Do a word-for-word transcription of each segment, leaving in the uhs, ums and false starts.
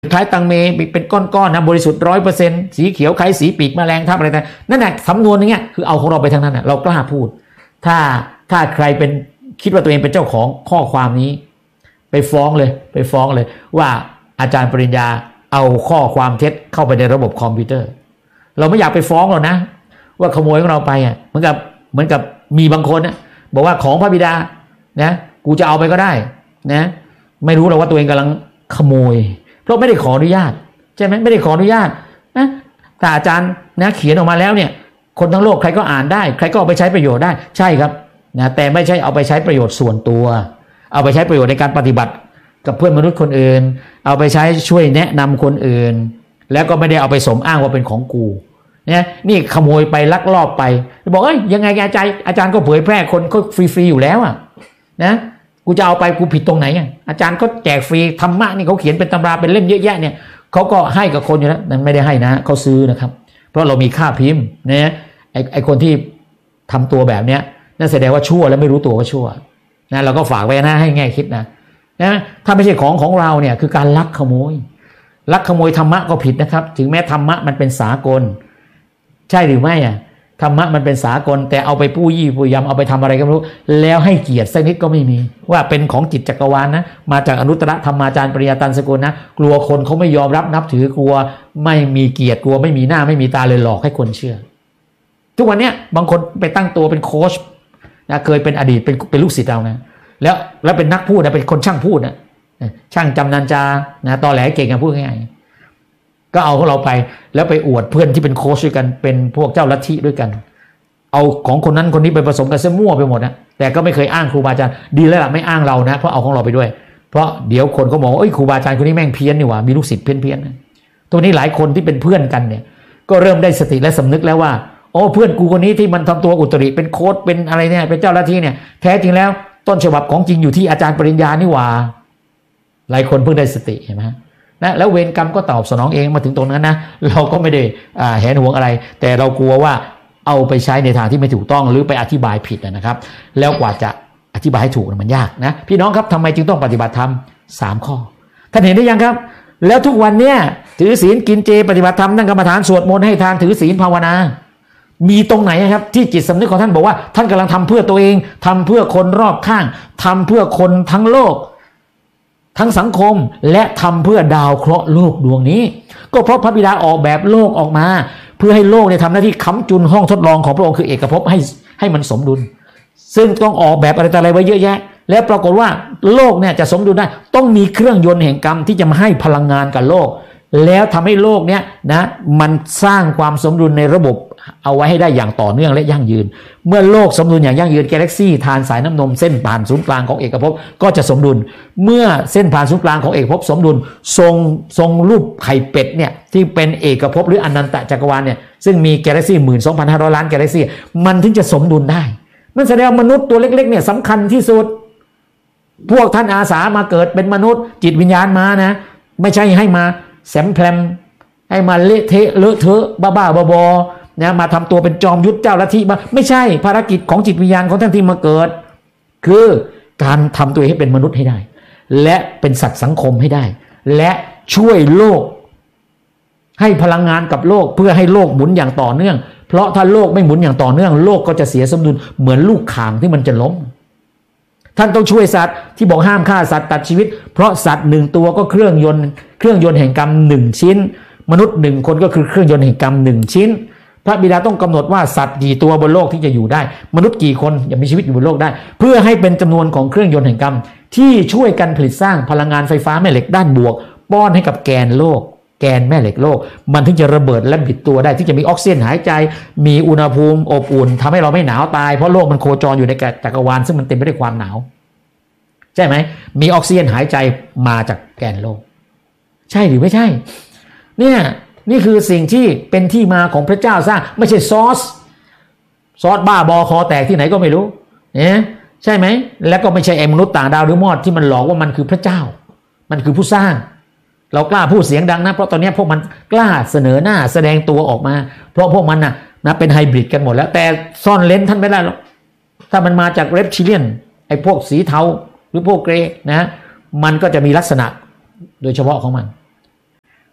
คล้ายตังเมเป็นก้อนๆนะบริสุทธิ์ร้อยเปอร์เซ็นต์สีเขียวคล้ายสีปีกแมลงทับอะไรแต่นั่นแหละสำนวนอย่างเงี้ยคือเอาของเราไปทั้งนั้นนะเรากล้าพูดถ้าถ้าใครเป็นคิดว่าตัวเองเป็นเจ้าของข้อความนี้ไปฟ้องเลยไปฟ้องเลยว่าอาจารย์ปริญญาเอาข้อความเท็จเข้าไปในระบบคอมพิวเตอร์เราไม่อยากไปฟ้องหรอกนะว่าขโมยของเราไปอ่ะเหมือนกับเหมือนกับมีบางคนนะบอกว่าของพระบิดานะกูจะเอาไปก็ได้นะไม่รู้หรอกว่าตัวเองกำลังขโมยเพราะไม่ได้ขออนุญาตใช่ไหมไม่ได้ขออนุญาตนะถ้าอาจารย์นะเขียนออกมาแล้วเนี่ยคนทั้งโลกใครก็อ่านได้ใครก็เอาไปใช้ประโยชน์ได้ใช่ครับนะแต่ไม่ใช่เอาไปใช้ประโยชน์ส่วนตัวเอาไปใช้ประโยชน์ในการปฏิบัติกับเพื่อนมนุษย์คนอื่นเอาไปใช้ช่วยแนะนำคนอื่นแล้วก็ไม่ได้เอาไปสมอ้างว่าเป็นของกูเนี่ยนี่ขโมยไปลักลอบไปบอกเอ้ยยังไงอาจารย์อาจารย์ก็เผยแพร่คนก็ฟรีๆอยู่แล้วอ่ะนะกูจะเอาไปกูผิดตรงไหนอ่ะอาจารย์ก็แจกฟรีธรรมะนี่เขาเขียนเป็นตำราเป็นเล่มเยอะแยะเนี่ยเขาก็ให้กับคนอยู่แล้วนั่นไม่ได้ให้นะเขาซื้อนะครับเพราะเรามีค่าพิมพ์นะไอไอคนที่ทำตัวแบบเนี้ยนั่นแสดงว่าชั่วแล้วไม่รู้ตัวว่าชั่วนะเราก็ฝากไว้นะให้แง่คิดนะนะถ้าไม่ใช่ของของเราเนี่ยคือการลักขโมยลักขโมยธรรมะก็ผิดนะครับถึงแม้ธรรมะมันเป็นสากลใช่หรือไม่อ่ะธรรมะมันเป็นสากลแต่เอาไปปู้ยี่ปู้ยำเอาไปทำอะไรก็ไม่รู้แล้วให้เกียรติสักนิดก็ไม่มีว่าเป็นของจิตจักรวาล นะมาจากอนุตตรธรรมาจารย์ปริญญาตันสกุลนะกลัวคนเขาไม่ยอมรับนับถือกลัวไม่มีเกียรติกลัวไม่มีหน้าไม่มีตาเลยหลอกให้คนเชื่อทุกวันนี้บางคนไปตั้งตัวเป็นโค้ชนะเคยเป็นอดีตเป็นเป็นลูกศิษย์เรานะแล้วแล้วเป็นนักพูดนะเป็นคนช่างพูดนะช่างจำนันจานะตอแหลเก่งกันพูดง่ายๆก็เอาของเราไปแล้วไปอวดเพื่อนที่เป็นโค้ชด้วยกันเป็นพวกเจ้าลัทธิด้วยกันเอาของคนนั้นคนนี้ไปผสมกันเส้นมั่วไปหมดนะแต่ก็ไม่เคยอ้างครูบาอาจารย์ดีแล้วล่ะไม่อ้างเรานะเพราะเอาของเราไปด้วยเพราะเดี๋ยวคนก็มองว่าเอ้ยครูบาอาจารย์คนนี้แม่งเพี้ยนนี่หว่ามีลูกศิษย์เพี้ยนเพี้ยนนะตัวนี้หลายคนที่เป็นเพื่อนกันเนี่ยก็เริ่มได้สติและสำนึกแล้วว่าโอ้เพื่อนกูคนนี้ที่มันทำตัวอุตริเป็นโค้ชเป็นอะไรเนี่ยเป็นเจ้าลัทธิเนี่ยแท้จริงแล้วต้นฉบับของจริงอยู่ที่อาจารย์ปริญญานี่หว่าหลายคนเพิ่งได้สติเห็นไหมนะแล้วเวรกรรมก็ตอบสนองเองมาถึงตรงนั้นนะเราก็ไม่ได้อ่าแหนหวงอะไรแต่เรากลัวว่าเอาไปใช้ในทางที่ไม่ถูกต้องหรือไปอธิบายผิดนะครับแล้วกว่าจะอธิบายให้ถูกมันยากนะพี่น้องครับทำไมจึงต้องปฏิบัติธรรมสามข้อท่านเห็นได้ยังครับแล้วทุกวันเนี้ยถือศีลกินเจปฏิบัติธรรมนั่งกรรมฐานสวดมนต์ให้ทานถือศีลภาวนามีตรงไหนครับที่จิตสำนึกของท่านบอกว่าท่านกำลังทำเพื่อตัวเองทำเพื่อคนรอบข้างทำเพื่อคนทั้งโลกทั้งสังคมและทำเพื่อดาวเคราะห์โลกดวงนี้ก็เพราะพระบิดาออกแบบโลกออกมาเพื่อให้โลกเนี่ยทำหน้าที่ค้ำจุนห้องทดลองของพระองค์คือเอกภพให้ให้มันสมดุลซึ่งต้องออกแบบอะไรต่ออะไรไว้เยอะแยะแล้วปรากฏว่าโลกเนี่ยจะสมดุลได้ต้องมีเครื่องยนต์แห่งกรรมที่จะมาให้พลังงานกับโลกแล้วทำให้โลกเนี่ยนะมันสร้างความสมดุลในระบบเอาไว้ให้ได้อย่างต่อเนื่องและยั่งยืนเมื่อโลกสมดุลอย่างยั่งยืนกาแล็กซี่ทานสายน้ำนมเส้นผ่านศูนย์กลางของเอกภพก็จะสมดุลเมื่อเส้นผ่านศูนย์กลางของเอกภพสมดุลทรงทรงรูปไข่เป็ดเนี่ยที่เป็นเอกภพหรืออนันตจักรวาลเนี่ยซึ่งมีกาแล็กซี่ หนึ่งหมื่นสองพันห้าร้อย ล้านกาแล็กซี่มันถึงจะสมดุลได้นั่นแสดงว่ามนุษย์ตัวเล็กๆเนี่ยสำคัญที่สุดพวกท่านอาสามาเกิดเป็นมนุษย์จิตวิญญาณมานะไม่ใช่ให้มาแสมแพรมให้มาเละเทะเลอะเทอะบ้าๆบอๆนะมาทำตัวเป็นจอมยุทธเจ้าลัทธิมาไม่ใช่ภารกิจของจิตวิญญาณของท่านที่มาเกิดคือการทำตัวให้เป็นมนุษย์ให้ได้และเป็นสัตว์สังคมให้ได้และช่วยโลกให้พลังงานกับโลกเพื่อให้โลกหมุนอย่างต่อเนื่องเพราะถ้าโลกไม่หมุนอย่างต่อเนื่องโลกก็จะเสียสมดุลเหมือนลูกข่างที่มันจะล้มท่านต้องช่วยสัตว์ที่บอกห้ามฆ่าสัตว์ตัดชีวิตเพราะสัตว์หนึ่งตัวก็เครื่องยนต์เครื่องยนต์แห่งกรรมหนึ่งชิ้นมนุษย์หนึ่งคนก็คือเครื่องยนต์แห่งกรรมหนึ่งชิ้นพระบิดาต้องกำหนดว่าสัตว์กี่ตัวบนโลกที่จะอยู่ได้มนุษย์กี่คนยังมีชีวิตอยู่บนโลกได้เพื่อให้เป็นจำนวนของเครื่องยนต์แห่งกรรมที่ช่วยกันผลิตสร้างพลังงานไฟฟ้าแม่เหล็กด้านบวกป้อนให้กับแกนโลกแกนแม่เหล็กโลกมันถึงจะระเบิดและบิดตัวได้ที่จะมีออกซิเจนหายใจมีอุณหภูมิอบอุ่นทำให้เราไม่หนาวตายเพราะโลกมันโคจรอยู่ในจักรวาลซึ่งมันเต็มไปด้วยความหนาวใช่ไหมมีออกซิเจนหายใจมาจากแกนโลกใช่หรือไม่ใช่เนี่ยนี่คือสิ่งที่เป็นที่มาของพระเจ้าสร้างไม่ใช่ซอสซอสบ้าบอคอแตกที่ไหนก็ไม่รู้เนี่ยใช่ไหมแล้วก็ไม่ใช่ไอ้มนุษย์ต่างดาวหรือมอดที่มันหลอกว่ามันคือพระเจ้ามันคือผู้สร้างเรากล้าพูดเสียงดังนะเพราะตอนนี้พวกมันกล้าเสนอหน้าแสดงตัวออกมาเพราะพวกมันนะนะเป็นไฮบริดกันหมดแล้วแต่ซ่อนเลนท่านไม่ได้หรอกถ้ามันมาจากเรปทิเลียนไอ้พวกสีเทาหรือพวกเกรย์นะมันก็จะมีลักษณะโดยเฉพาะของมัน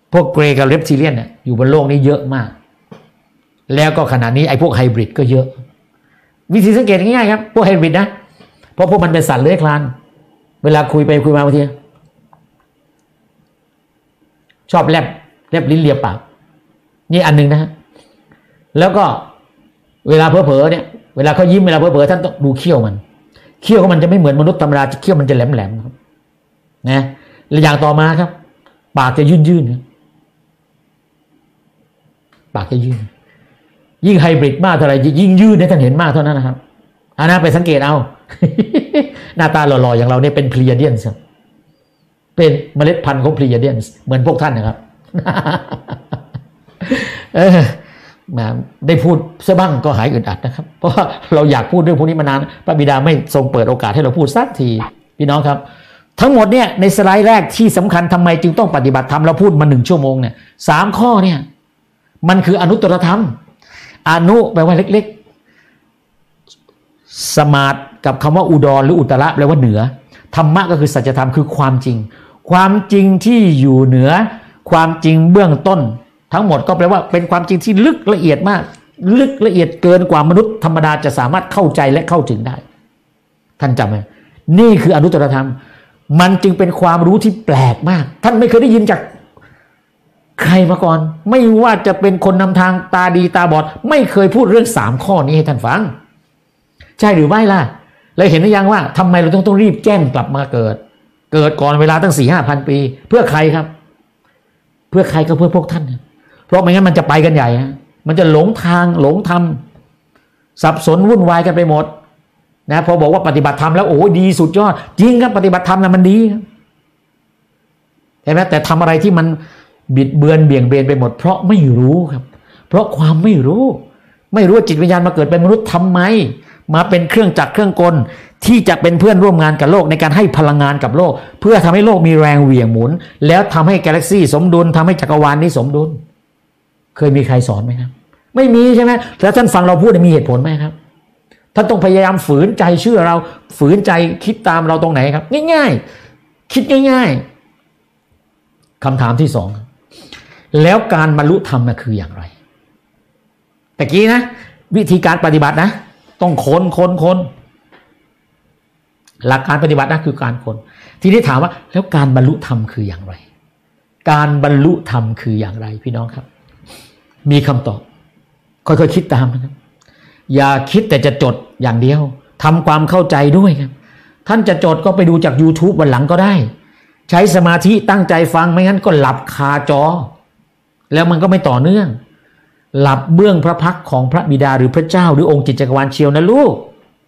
พวกเกรย์กับเรปทิเลียนเนี่ยอยู่บนโลกนี้เยอะมากแล้วก็ขณะนี้ไอ้พวกไฮบริดก็เยอะวิธีสังเกตง่ายๆครับพวกไฮบริดนะเพราะพวกมันเป็นสัตว์เลื้อยคลานเวลาคุยไปคุยมาบางทีชอบแลบแลบลิ้นเลียปากนี่อันนึงนะฮะแล้วก็เวลาเผลอๆเนี่ยเวลาเขายิ้มเวลาเผลอๆท่านต้องดูเขี้ยวมันเขี้ยวของมันจะไม่เหมือนมนุษย์ธรรมดาเขี้ยวมันจะแหลมๆครับนะและอย่างต่อมาครับปากจะยื่นๆครับปากจะยื่นยิ่งไฮบริดมากเท่าไหร่ยิ่งยืดเนี่ยท่านเห็นมากเท่านั้นนะครับอันนั้นไปสังเกตเอา หน้าตาหล่อๆอย่างเราเนี่ยเป็นพลียเดียนส์เป็นเมล็ดพันธุ์ของพลียเดียนส์เหมือนพวกท่านนะครับ เออมาได้พูดซะบ้างก็หายอึดอัดนะครับเพราะเราอยากพูดเรื่องพวกนี้มานานพระบิดาไม่ทรงเปิดโอกาสให้เราพูดสักทีพี่น้องครับทั้งหมดเนี่ยในสไลด์แรกที่สำคัญทำไมจึงต้องปฏิบัติธรรมเราพูดมาหนึ่งชั่วโมงเนี่ยสามข้อเนี่ยมันคืออนุตตรธรรมอนุแปลว่าเล็กๆสมาร์ทกับคำว่าอุดรหรืออุตระแปลว่าเหนือธรรมะก็คือสัจธรรมคือความจริงความจริงที่อยู่เหนือความจริงเบื้องต้นทั้งหมดก็แปลว่าเป็นความจริงที่ลึกละเอียดมากลึกละเอียดเกินกว่ามนุษย์ธรรมดาจะสามารถเข้าใจและเข้าถึงได้ท่านจำไหมนี่คืออนุตตรธรรมมันจึงเป็นความรู้ที่แปลกมากท่านไม่เคยได้ยินจากใครมาก่อนไม่ว่าจะเป็นคนนำทางตาดีตาบอดไม่เคยพูดเรื่องสามข้อนี้ให้ท่านฟังใช่หรือไม่ล่ะเลยเห็นหรือยังว่าทำไมเราต้องต้องรีบแจ้งกลับมาเกิดเกิดก่อนเวลาตั้งสี่ห้าพันปีเพื่อใครครับเพื่อใครก็เพื่อพวกท่านเพราะไม่งั้นมันจะไปกันใหญ่ฮะมันจะหลงทางหลงธรรมสับสนวุ่นวายกันไปหมดนะพอบอกว่าปฏิบัติธรรมแล้วโอ้ดีสุดยอดจริงครับปฏิบัติธรรมนะมันดีเห็นไหมแต่ทำอะไรที่มันบิดเบือนเบี่ยงเบนไปหมดเพราะไม่รู้ครับเพราะความไม่รู้ไม่รู้ว่าจิตวิญญาณมาเกิดเป็นมนุษย์ทำไมมาเป็นเครื่องจักรเครื่องกลที่จะเป็นเพื่อนร่วมงานกับโลกในการให้พลังงานกับโลกเพื่อทำให้โลกมีแรงเหวี่ยงหมุนแล้วทำให้กาแล็กซี่สมดุลทำให้จักรวาลนี้สมดุลเคยมีใครสอนไหมครับไม่มีใช่ไหมแล้วท่านฟังเราพูดมีเหตุผลไหมครับท่านต้องพยายามฝืนใจเชื่อเราฝืนใจคิดตามเราตรงไหนครับง่ายๆคิดง่ายๆคำถามที่สองแล้วการบรรลุธรรมคืออย่างไรแต่กี้นะวิธีการปฏิบัตินะต้องค้นค้นค้นหลักการปฏิบัตินะคือการค้นทีนี้ถามว่าแล้วการบรรลุธรรมคืออย่างไรการบรรลุธรรมคืออย่างไรพี่น้องครับมีคำตอบค่อยๆคิดตามนะครับอย่าคิดแต่จะจดอย่างเดียวทำความเข้าใจด้วยครับท่านจะจดก็ไปดูจาก YouTube วันหลังก็ได้ใช้สมาธิตั้งใจฟังไม่งั้นก็หลับคาจอแล้วมันก็ไม่ต่อเนื่องหลับเบื้องพระพักของพระบิดาหรือพระเจ้าหรือองค์จิตจักรวาลเชียวนะลูก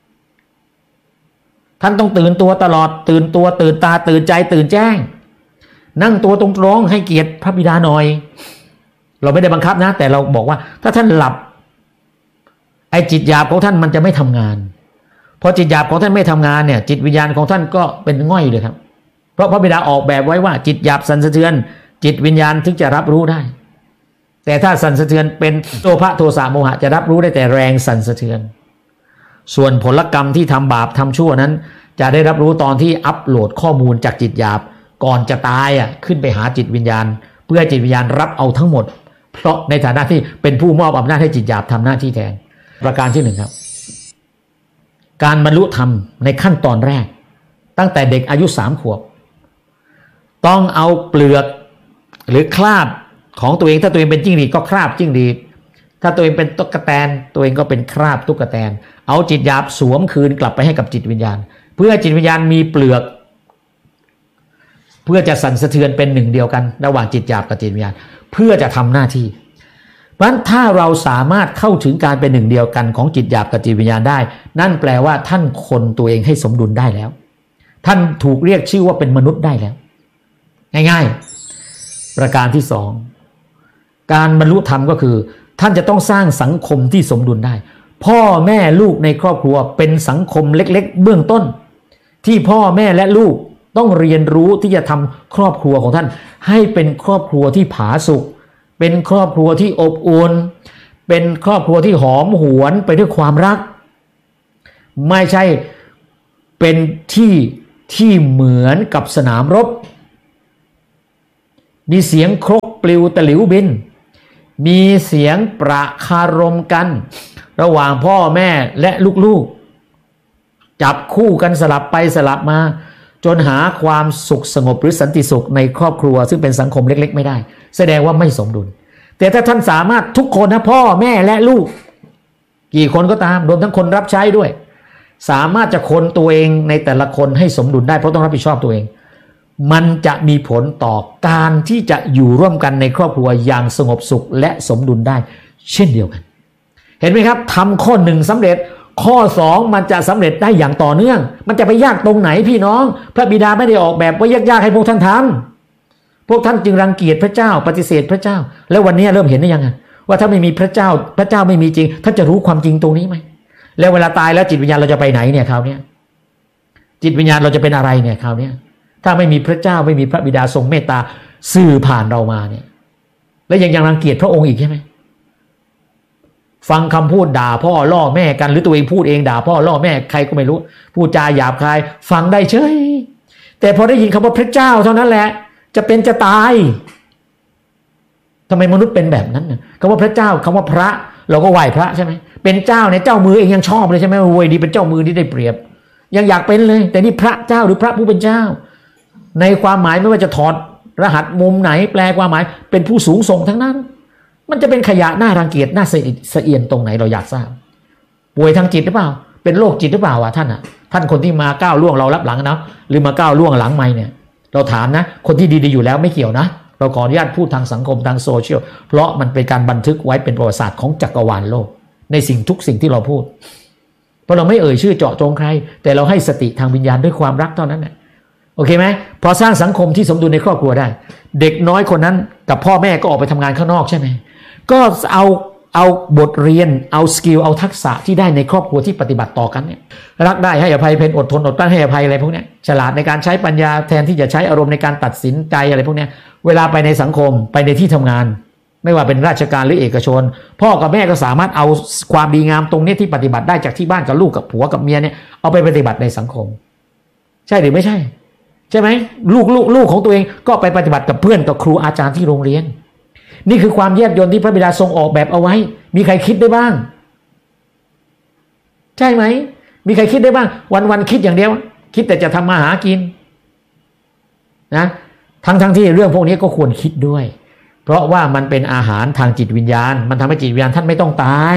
ท่านต้องตื่นตัวตลอดตื่นตัวตื่นตาตื่นใจตื่นแจ้งนั่งตัวตรงๆให้เกียรติพระบิดาหน่อยเราไม่ได้บังคับนะแต่เราบอกว่าถ้าท่านหลับไอ้จิตหยาบของท่านมันจะไม่ทำงานพอจิตหยาบของท่านไม่ทำงานเนี่ยจิตวิญญาณของท่านก็เป็นง่อยเลยครับเพราะพระบิดาออกแบบไว้ว่าจิตหยาบสั่นสะเทือนจิตวิญญาณถึงจะรับรู้ได้แต่ถ้าสั่นสะเทือนเป็นโลภะโทสะโมหะจะรับรู้ได้แต่แรงสั่นสะเทือนส่วนผลกรรมที่ทำบาปทำชั่วนั้นจะได้รับรู้ตอนที่อัปโหลดข้อมูลจากจิตหยาบก่อนจะตายอ่ะขึ้นไปหาจิตวิญญาณเพื่อจิตวิญญาณรับเอาทั้งหมดเพราะในฐานะที่เป็นผู้มอบอำนาจให้จิตหยาบทำหน้าที่แทนประการที่หนึ่งครับการบรรลุธรรมในขั้นตอนแรกตั้งแต่เด็กอายุสามขวบต้องเอาเปลือกหรือคราบของตัวเองถ้าตัวเองเป็นจิ้งหรีดก็คราบจิ้งหรีดถ้าตัวเองเป็นตุ๊กแตนตัวเองก็เป็นคราบตุ๊กแตนเอาจิตหยาบสวมคืนกลับไปให้กับจิตวิญญาณเพื่อจิตวิญญาณมีเปลือกเพื่อจะสั่นสะเทือนเป็นหนึ่งเดียวกันระหว่างจิตหยาบกับจิตวิญญาณเพื่อจะทำหน้าที่เพราะฉะนั้นถ้าเราสามารถเข้าถึงการเป็นหนึ่งเดียวกันของจิตหยาบกับจิตวิญญาณได้นั่นแปลว่าท่านคนตัวเองให้สมดุลได้แล้วท่านถูกเรียกชื่อว่าเป็นมนุษย์ได้แล้วง่ายๆประการที่สองการบรรลุธรรมก็คือท่านจะต้องสร้างสังคมที่สมดุลได้พ่อแม่ลูกในครอบครัวเป็นสังคมเล็กๆเบื้องต้นที่พ่อแม่และลูกต้องเรียนรู้ที่จะทำครอบครัวของท่านให้เป็นครอบครัวที่ผาสุกเป็นครอบครัวที่อบอุ่นเป็นครอบครัวที่หอมหวนไปด้วยความรักไม่ใช่เป็นที่ที่เหมือนกับสนามรบมีเสียงครกปลิวตะหลิวบินมีเสียงประคารมกันระหว่างพ่อแม่และลูกๆจับคู่กันสลับไปสลับมาจนหาความสุขสงบหรือสันติสุขในครอบครัวซึ่งเป็นสังคมเล็กๆไม่ได้แสดงว่าไม่สมดุลแต่ถ้าท่านสามารถทุกคนนะพ่อแม่และลูกกี่คนก็ตามรวมทั้งคนรับใช้ด้วยสามารถจะคนตัวเองในแต่ละคนให้สมดุลได้เพราะต้องรับผิดชอบตัวเองมันจะมีผลต่อการที่จะอยู่ร่วมกันในครอบครัวอย่างสงบสุขและสมดุลได้เช่นเดียวกันเห็นไหมครับทำข้อหนึ่งสำเร็จข้อสองมันจะสำเร็จได้อย่างต่อเนื่องมันจะไปยากตรงไหนพี่น้องพระบิดาไม่ได้ออกแบบว่ายากๆให้พวกท่านทำพวกท่านจึงรังเกียจพระเจ้าปฏิเสธพระเจ้าแล้ววันนี้เริ่มเห็นได้ยังไงว่าถ้าไม่มีพระเจ้าพระเจ้าไม่มีจริงท่านจะรู้ความจริงตรงนี้ไหมแล้วเวลาตายแล้วจิตวิญญาณเราจะไปไหนเนี่ยคราวนี้จิตวิญญาณเราจะเป็นอะไรเนี่ยคราวนี้ถ้าไม่มีพระเจ้าไม่มีพระบิดาทรงเมตตาสื่อผ่านเรามาเนี่ยแล้วยังยังรังเกียจพระองค์อีกใช่ไหมฟังคำพูดด่าพ่อล่อแม่กันหรือตัวเองพูดเองด่าพ่อล่อแม่ใครก็ไม่รู้พูดจาหยาบคายฟังได้เฉยแต่พอได้ยินคำว่าพระเจ้าเท่านั้นแหละจะเป็นจะตายทำไมมนุษย์เป็นแบบนั้นนะคำว่าพระเจ้าคำว่าพระเราก็ไหว้พระใช่ไหมเป็นเจ้าเนี่ยเจ้ามือเองยังชอบเลยใช่ไหมโว้ยดีเป็นเจ้ามือที่ได้เปรียบยังอยากเป็นเลยแต่นี่พระเจ้าหรือพระผู้เป็นเจ้าในความหมายไม่ว่าจะถอดรหัสมุมไหนแปลความหมายเป็นผู้สูงส่งทั้งนั้นมันจะเป็นขยะหน้ารังเกียจหน้าเสียดตรงไหนเราอยากทราบป่วยทางจิตหรือเปล่าเป็นโรคจิตหรือเปล่าวะท่านอ่ะท่านคนที่มาก้าวล่วงเรารับหลังนะหรือมาก้าวล่วงหลังไม่เนี่ยเราถามนะคนที่ดีๆอยู่แล้วไม่เกี่ยวนะเราขออนุญาตพูดทางสังคมทางโซเชียลเพราะมันเป็นการบันทึกไว้เป็นประวัติศาสตร์ของจักรวาลโลกในสิ่งทุกสิ่งที่เราพูดเพราะเราไม่เอ่ยชื่อเจาะจงใครแต่เราให้สติทางวิญญาณด้วยความรักเท่านั้นแหละโอเคไหมพอสร้างสังคมที่สมดุลในครอบครัวได้เด็กน้อยคนนั้นกับพ่อแม่ก็ออกไปทำงานข้างนอกใช่ไหมก็เอาเอาบทเรียนเอาสกิลเอาทักษะที่ได้ในครอบครัวที่ปฏิบัติต่อกันเนี่ยรักได้ให้อภัยเป็นอดทนอดกลั้นให้อภัยอะไรพวกนี้ฉลาดในการใช้ปัญญาแทนที่จะใช้อารมณ์ในการตัดสินใจอะไรพวกนี้เวลาไปในสังคมไปในที่ทำงานไม่ว่าเป็นราชการหรือเอกชนพ่อกับแม่ก็สามารถเอาความดีงามตรงนี้ที่ปฏิบัติได้จากที่บ้านกับลูกกับผัวกับเมียเนี่ยเอาไปปฏิบัติในสังคมใช่หรือไม่ใช่ใช่ไหมลูกลูกลูกของตัวเองก็ไปปฏิบัติกับเพื่อนกับครูอาจารย์ที่โรงเรียนนี่คือความแยบยลที่พระบิดาทรงออกแบบเอาไว้มีใครคิดได้บ้างใช่ไหมมีใครคิดได้บ้างวันๆคิดอย่างเดียวคิดแต่จะทำมาหากินนะทั้งทั้งที่เรื่องพวกนี้ก็ควรคิดด้วยเพราะว่ามันเป็นอาหารทางจิตวิญญาณมันทำให้จิตวิญญาณท่านไม่ต้องตาย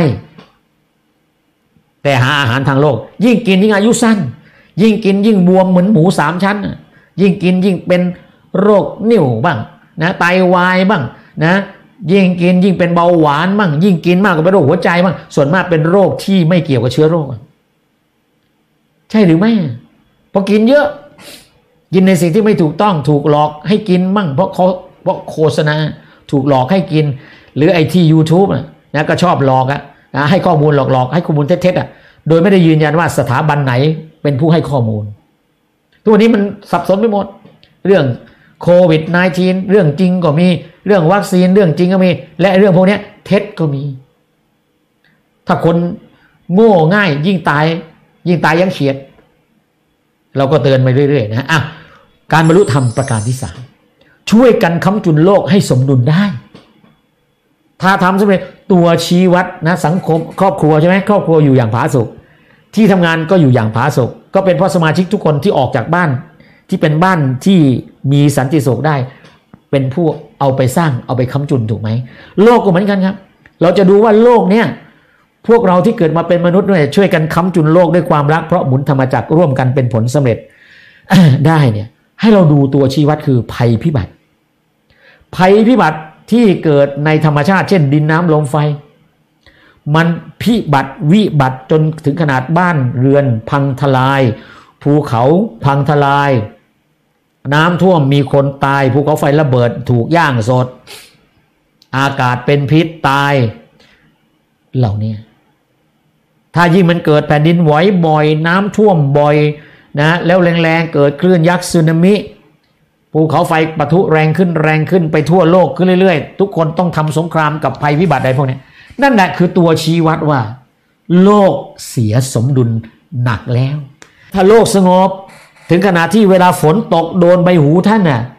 แต่หาอาหารทางโลกยิ่งกินยิ่งอายุสั้นยิ่งกินยิ่งบวมเหมือนหมูสามชั้นยิ่งกินยิ่งเป็นโรคนิ่วบ้างนะไตวายบ้างนะยิ่งกินยิ่งเป็นเบาหวานบ้างยิ่งกินมากกว่าเป็นโรคหัวใจบ้างส่วนมากเป็นโรคที่ไม่เกี่ยวกับเชื้อโรคใช่หรือไม่พอกินเยอะกินในสิ่งที่ไม่ถูกต้องถูกหลอกให้กินมั่งเพราะเขาเพราะโฆษณาถูกหลอกให้กินหรือไอ้ที่ YouTube นะนะก็ชอบหลอกอะนะให้ข้อมูลหลอกๆให้ข้อมูลเท็จๆอะโดยไม่ได้ยืนยันว่าสถาบันไหนเป็นผู้ให้ข้อมูลทุกวันนี้มันสับสนไปหมดเรื่องโควิด สิบเก้า เรื่องจริงก็มีเรื่องวัคซีนเรื่องจริงก็มีและเรื่องพวกนี้เท็จก็มีถ้าคนโง่ง่ายยิ่งตายยิ่งตายยังเฉียดเราก็เตือนไปเรื่อยๆนะอ่ะการบรรลุธรรมประการที่สามช่วยกันค้ำจุนโลกให้สมดุลได้ถ้าทำสำเร็จตัวชี้วัดนะสังคมครอบครัวใช่ไหมครอบครัวอยู่อย่างผาสุกที่ทำงานก็อยู่อย่างผาสุกก็เป็นเพราะสมาชิกทุกคนที่ออกจากบ้านที่เป็นบ้านที่มีสันติสุขได้เป็นผู้เอาไปสร้างเอาไปค้ำจุนถูกไหมโลกก็เหมือนกันครับเราจะดูว่าโลกเนี่ยพวกเราที่เกิดมาเป็นมนุษย์เนี่ยช่วยกันค้ำจุนโลกด้วยความรักเพราะหมุนธรรมจักรร่วมกันเป็นผลสำเร็จ ได้เนี่ยให้เราดูตัวชี้วัดคือภัยพิบัติภัยพิบัติที่เกิดในธรรมชาติเช่นดินน้ำลมไฟมันพิบัติวิบัติจนถึงขนาดบ้านเรือนพังทลายภูเขาพังทลายน้ำท่วมมีคนตายภูเขาไฟระเบิดถูกย่างสดอากาศเป็นพิษตายเหล่านี้ถ้ายิ่งมันเกิดแผ่นดินไหวบ่อยน้ำท่วมบ่อยนะแล้วแรงๆเกิดคลื่นยักษ์สึนามิภูเขาไฟปะทุแรงขึ้นแรงขึ้นไปทั่วโลกขึ้นเรื่อยๆทุกคนต้องทำสงครามกับภัยพิบัติอะไรพวกนี้นั่นแหละคือตัวชี้วัดว่าโลกเสียสมดุลหนักแล้วถ้าโลกสงบถึงขนาดที่เวลาฝนตกโดนใบหูท่านน่ะ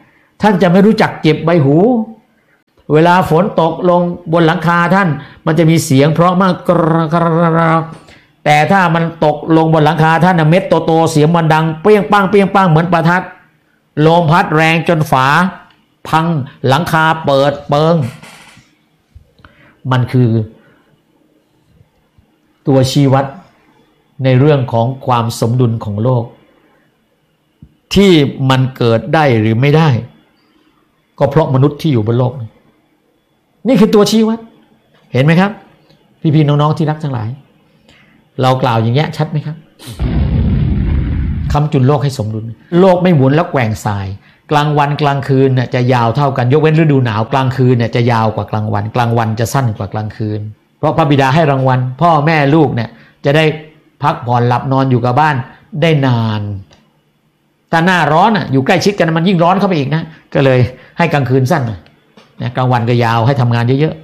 ท่านจะไม่รู้จักเก็บใบหูเวลาฝนตกลงบนหลังคาท่านมันจะมีเสียงเพราะมากกรแต่ถ้ามันตกลงบนหลังคาท่านเม็ดโตๆเสียงมันดังเปรี้ยงปังเปรี้ยงปังเหมือนประทัดลมพัดแรงจนฝาพังหลังคาเปิดเปิงมันคือตัวชี้วัดในเรื่องของความสมดุลของโลกที่มันเกิดได้หรือไม่ได้ก็เพราะมนุษย์ที่อยู่บนโลกนี่คือตัวชี้วัดเห็นไหมครับพี่ๆน้องๆที่รักทั้งหลายเรากล่าวอย่างเงี้ยชัดไหมครับคำจุนโลกให้สมดุลโลกไม่หมุนแล้วแกว่งสายกลางวันกลางคืนเนี่ยจะยาวเท่ากันยกเว้นฤดูหนาวกลางคืนเนี่ยจะยาวกว่ากลางวันกลางวันจะสั้นกว่ากลางคืนเพราะพระบิดาให้รางวัลพ่อแม่ลูกเนี่ยจะได้พักผ่อนหลับนอนอยู่กับบ้านได้นานถ้าหน้าร้อนอ่ะอยู่ใกล้ชิดกันมันยิ่งร้อนเข้าไปอีกนะก็เลยให้กลางคืนสั้นนะกลางวันก็ยาวให้ทำงานเยอะ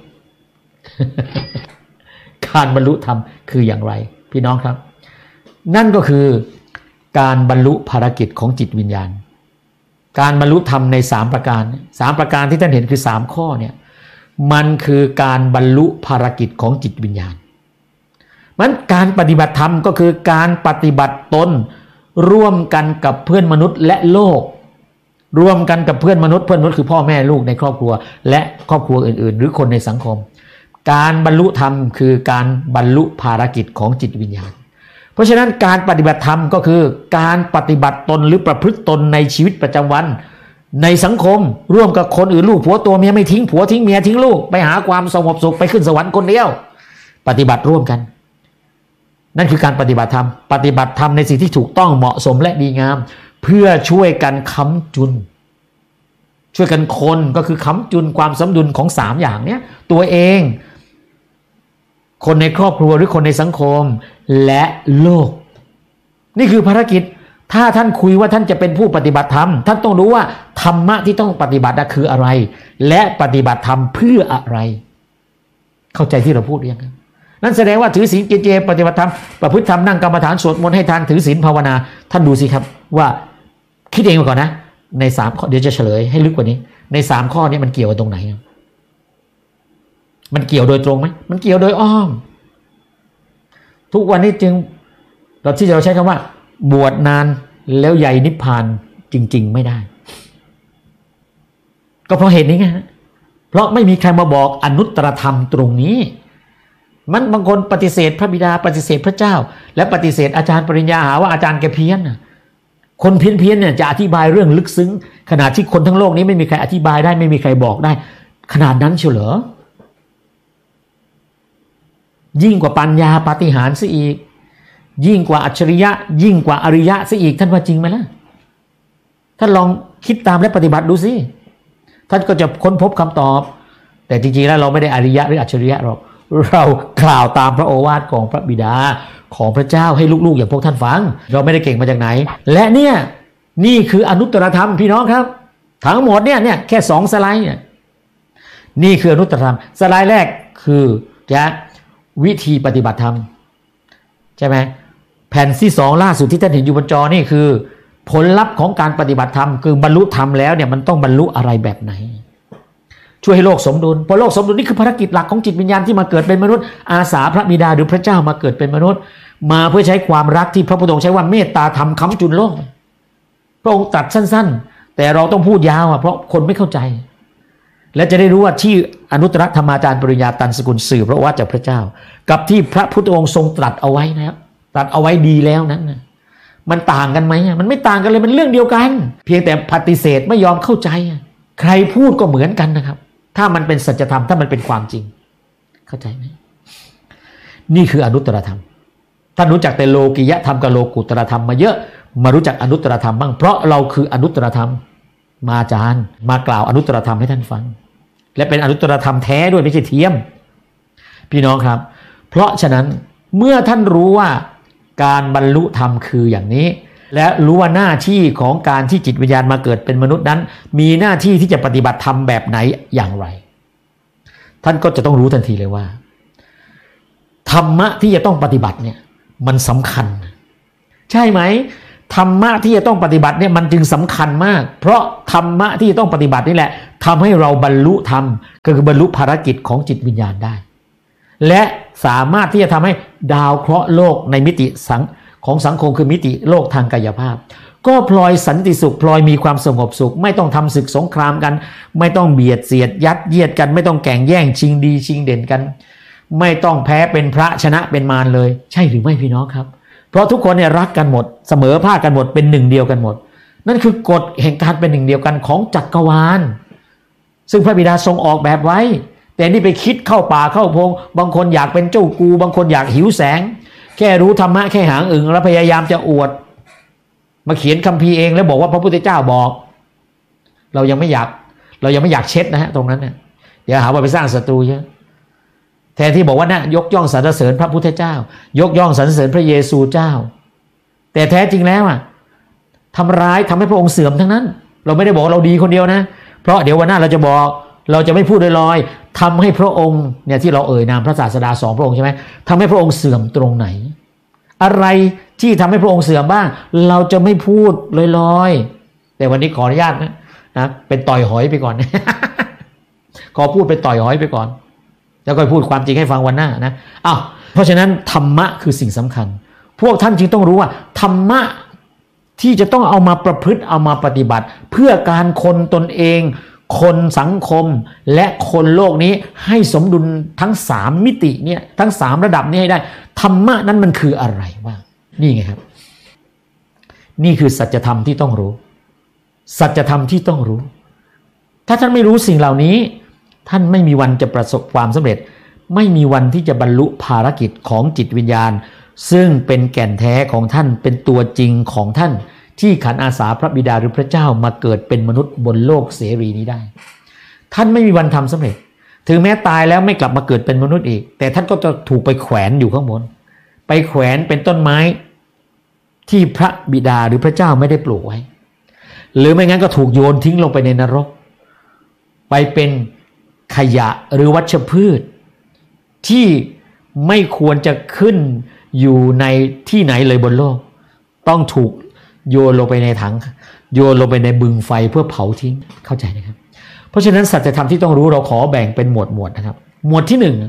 ๆการบรรลุธรรมคืออย่างไรพี่น้องครับนั่นก็คือการบรรลุภารกิจของจิตวิญญาณการบรรลุธรรมในสามประการสามประการที่ท่านเห็นคือสามข้อเนี่ยมันคือการบรรลุภารกิจของจิตวิญญาณมันการปฏิบัติธรรมก็คือการปฏิบัติตนร่วมกันกับเพื่อนมนุษย์และโลกร่วมกันกับเพื่อนมนุษย์เพื่อนมนุษย์คือพ่อแม่ลูกในครอบครัวและครอบครัวอื่นๆหรือคนในสังคมการบรรลุธรรมคือการบรรลุภารกิจของจิตวิญญาณเพราะฉะนั้นการปฏิบัติธรรมก็คือการปฏิบัติตนหรือประพฤติตนในชีวิตประจำวันในสังคมร่วมกับคนอื่นลูกผัวตัวเมียไม่ทิ้งผัวทิ้งเมียทิ้งลูกไปหาความสงบสุขไปขึ้นสวรรค์คนเดียวปฏิบัติร่วมกันนั่นคือการปฏิบัติธรรมปฏิบัติธรรมในสิ่งที่ถูกต้องเหมาะสมและดีงามเพื่อช่วยกันค้ำจุนช่วยกันคนก็คือค้ำจุนความสมดุลของสามอย่างเนี้ยตัวเองคนในครอบครัวหรือคนในสังคมและโลกนี่คือภารกิจถ้าท่านคุยว่าท่านจะเป็นผู้ปฏิบัติธรรมท่านต้องรู้ว่าธรรมะที่ต้องปฏิบัติคืออะไรและปฏิบัติธรรมเพื่ออะไรเข้าใจที่เราพูดหรือยังครับนั่นแสดงว่าถือศีลกินเจปฏิบัติธรรมประพฤติธรรมนั่งกรรมฐานสวดมนต์ให้ทานถือศีลภาวนาท่านดูสิครับว่าคิดเองก่อนนะในสามข้อเดี๋ยวจะเฉลยให้ลึกกว่านี้ในสามข้อนี้มันเกี่ยวกันตรงไหนมันเกี่ยวโดยตรงไหมมันเกี่ยวโดยอ้อมทุกวันนี้จึงเราที่เราใช้คำว่าบวชนานแล้วใหญ่นิพพานจริงๆไม่ได้ก็เพราะเหตุนี้ไงเพราะไม่มีใครมาบอกอนุตตรธรรมตรงนี้มันบางคนปฏิเสธพระบิดาปฏิเสธพระเจ้าและปฏิเสธอาจารย์ปริญญาหาว่าอาจารย์แกเพี้ยนคนเพี้ยนๆเนี่ยจะอธิบายเรื่องลึกซึ้งขนาดที่คนทั้งโลกนี้ไม่มีใครอธิบายได้ไม่มีใครบอกได้ขนาดนั้นเชียวเหรอยิ่งกว่าปัญญาปาฏิหาริย์ซะอีกยิ่งกว่าอัจฉริยะยิ่งกว่าอริยะซะอีกท่านว่าจริงไหมล่ะท่านลองคิดตามและปฏิบัติดูสิท่านก็จะค้นพบคำตอบแต่จริงๆแล้วเราไม่ได้อริยะหรืออัจฉริยะหรอกเรากล่าวตามพระโอวาทของพระบิดาของพระเจ้าให้ลูกๆอย่างพวกท่านฟังเราไม่ได้เก่งมาจากไหนและเนี่ยนี่คืออนุตตรธรรมพี่น้องครับทั้งหมดเนี่ยเนี่ยแค่สองสไลด์เนี่ยนี่คืออนุตตรธรรมสไลด์แรกคือจะวิธีปฏิบัติธรรมใช่ไหมแผ่นที่สองล่าสุดที่ท่านเห็นอยู่บนจอนี่คือผลลัพธ์ของการปฏิบัติธรรมคือบรรลุธรรมแล้วเนี่ยมันต้องบรรลุอะไรแบบไหนช่วยให้โลกสมดุลพอโลกสมดุลนี่คือภารกิจหลักของจิตวิญญาณที่มาเกิดเป็นมนุษย์อาสาพระบิดาหรือพระเจ้ามาเกิดเป็นมนุษย์มาเพื่อใช้ความรักที่พระพุทธองค์ใช้ว่าเมตตาธรรมค้ำจุนโลกพระองค์ตรัสสั้นๆแต่เราต้องพูดยาวอ่ะเพราะคนไม่เข้าใจและจะได้รู้ว่าที่อนุตตรธรรมาจารย์ปริญญาตันสกุลสื่อพระวาจากพระเจ้ากับที่พระพุทธองค์ทรงตรัสเอาไว้นะครับตรัสเอาไว้ดีแล้วนั้นนะมันต่างกันไหมมันไม่ต่างกันเลยมันเรื่องเดียวกันเพียงแต่ปฏิเสธไม่ยอมเข้าใจใครพูดก็เหมือนกันนะครับถ้ามันเป็นสัจธรรมถ้ามันเป็นความจริงเข้าใจไหมนี่คืออนุตตรธรรมท่านรู้จักแต่โลกิยธรรมกับโลกุตตรธรรมมาเยอะมารู้จักอนุตตรธรรมบ้างเพราะเราคืออนุตตรธรรมมาอาจารย์มากล่าวอนุตตรธรรมให้ท่านฟังและเป็นอนุตตรธรรมแท้ด้วยไม่ใช่เทียมพี่น้องครับเพราะฉะนั้นเมื่อท่านรู้ว่าการบรรลุธรรมคืออย่างนี้และรู้ว่าหน้าที่ของการที่จิตวิญญาณมาเกิดเป็นมนุษย์นั้นมีหน้าที่ที่จะปฏิบัติธรรมแบบไหนอย่างไรท่านก็จะต้องรู้ทันทีเลยว่าธรรมะที่จะต้องปฏิบัติเนี่ยมันสำคัญใช่ไหมธรรมะที่จะต้องปฏิบัติเนี่ยมันจึงสำคัญมากเพราะธรรมะที่จะต้องปฏิบัตินี่แหละทำให้เราบรรลุธรรมก็คือบรรลุภารกิจของจิตวิญญาณได้และสามารถที่จะทำให้ดาวเคราะห์โลกในมิติสังของสังคมคือมิติโลกทางกายภาพก็พลอยสันติสุขพลอยมีความสงบสุขไม่ต้องทำศึกสงครามกันไม่ต้องเบียดเสียดยัดเยียดกันไม่ต้องแข่งแย่งชิงดีชิงเด่นกันไม่ต้องแพ้เป็นพระชนะเป็นมารเลยใช่หรือไม่พี่น้องครับเพราะทุกคนเนี่ยรักกันหมดเสมอภาคกันหมดเป็นหนึ่งเดียวกันหมดนั่นคือกฎแห่งการเป็นหนึ่งเดียวกันของจักรวาลซึ่งพระบิดาทรงออกแบบไว้แต่นี่ไปคิดเข้าป่าเข้าพงบางคนอยากเป็นเจ้ากูบางคนอยากหิวแสงแค่รู้ธรรมะแค่หางอึ่งแล้วพยายามจะอวดมาเขียนคัมภีร์เองแล้วบอกว่าพระพุทธเจ้าบอกเรายังไม่อยากเรายังไม่อยากเช็ดนะฮะตรงนั้นเนี่ยเดี๋ยวหาว่าไปสร้างศัตรูเยอะแทนที่บอกว่านะยกย่องสรรเสริญพระพุทธเจ้ายกย่องสรรเสริญพระเยซูเจ้าแต่แท้จริงแล้วอ่ะทำร้ายทำให้พระองค์เสื่อมทั้งนั้นเราไม่ได้บอกเราดีคนเดียวนะเพราะเดี๋ยววันหน้าเราจะบอกเราจะไม่พูดลอยๆทำให้พระองค์เนี่ยที่เราเอ่ยนามพระศาสดาสองพระองค์ใช่ไหมทำให้พระองค์เสื่อมตรงไหนอะไรที่ทำให้พระองค์เสื่อมบ้างเราจะไม่พูดลอยๆแต่วันนี้ขออนุญาตนะนะเป็นต่อยหอยไปก่อน ขอพูดเป็นต่อยหอยไปก่อนแล้วก็พูดความจริงให้ฟังวันหน้านะอ้าวเพราะฉะนั้นธรรมะคือสิ่งสำคัญพวกท่านจึงต้องรู้ว่าธรรมะที่จะต้องเอามาประพฤติเอามาปฏิบัติเพื่อการคนตนเองคนสังคมและคนโลกนี้ให้สมดุลทั้งสามมิติเนี่ยทั้งสามระดับนี้ให้ได้ธรรมะนั้นมันคืออะไรบ้างนี่ไงครับนี่คือสัจธรรมที่ต้องรู้สัจธรรมที่ต้องรู้ถ้าท่านไม่รู้สิ่งเหล่านี้ท่านไม่มีวันจะประสบความสำเร็จไม่มีวันที่จะบรรลุภารกิจของจิตวิญญาณซึ่งเป็นแก่นแท้ของท่านเป็นตัวจริงของท่านที่ขันอาสาพระบิดาหรือพระเจ้ามาเกิดเป็นมนุษย์บนโลกเสรีนี้ได้ท่านไม่มีวันทำสำเร็จถึงแม้ตายแล้วไม่กลับมาเกิดเป็นมนุษย์อีกแต่ท่านก็จะถูกไปแขวนอยู่ข้างบนไปแขวนเป็นต้นไม้ที่พระบิดาหรือพระเจ้าไม่ได้ปลูกไว้หรือไม่งั้นก็ถูกโยนทิ้งลงไปในนรกไปเป็นขยะหรือวัชพืชที่ไม่ควรจะขึ้นอยู่ในที่ไหนเลยบนโลกต้องถูกโยนลงไปในถังโยนลงไปในบึงไฟเพื่อเผาทิ้งเข้าใจนะครับเพราะฉะนั้นสัจธรรมที่ต้องรู้เราขอแบ่งเป็นหมวดหมวดนะครับหมวดที่หนึ่ง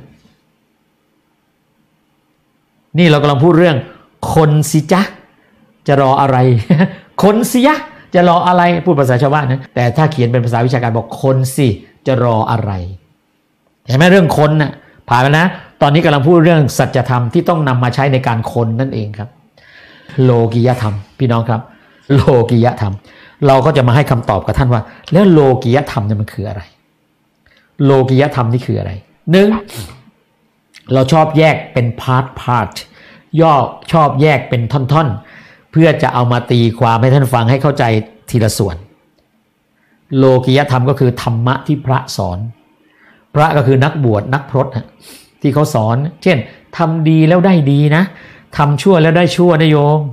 นี่เรากำลังพูดเรื่องคนสิจ๊ะจะรออะไร คนสิยะจะรออะไรพูดภาษาชาวบ้านนะแต่ถ้าเขียนเป็นภาษาวิชาการบอกคนสิจะรออะไรเห็นไหมเรื่องคนน่ะผ่านไปนะตอนนี้กำลังพูดเรื่องสัจธรรมที่ต้องนำมาใช้ในการคนนั่นเองครับโลกิยธรรมพี่น้องครับโลกิยธรรมเราก็จะมาให้คำตอบกับท่านว่าแล้วโลกิยธรรมเนี่ยมันคืออะไรโลกิยธรรมนี่คืออะไรหนึ่งเราชอบแยกเป็นพาร์ทพาร์ทย่อชอบแยกเป็นท่อนๆเพื่อจะเอามาตีความให้ท่านฟังให้เข้าใจทีละส่วนโลกิยธรรมก็คือธรรมะที่พระสอนพระก็คือนักบวชนักพรตที่เขาสอนเช่นทำดีแล้วได้ดีนะทำชั่วแล้วได้ชั่วนะโยม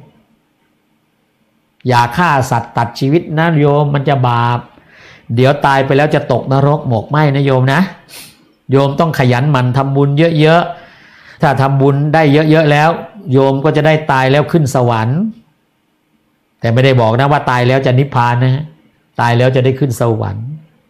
อย่าฆ่าสัตว์ตัดชีวิตนะโยมมันจะบาปเดี๋ยวตายไปแล้วจะตกนรกหมกไหมนะโยมนะโยมต้องขยันหมั่นทำบุญเยอะๆถ้าทำบุญได้เยอะๆแล้วโยมก็จะได้ตายแล้วขึ้นสวรรค์แต่ไม่ได้บอกนะว่าตายแล้วจะนิพพานนะตายแล้วจะได้ขึ้นสวรรค์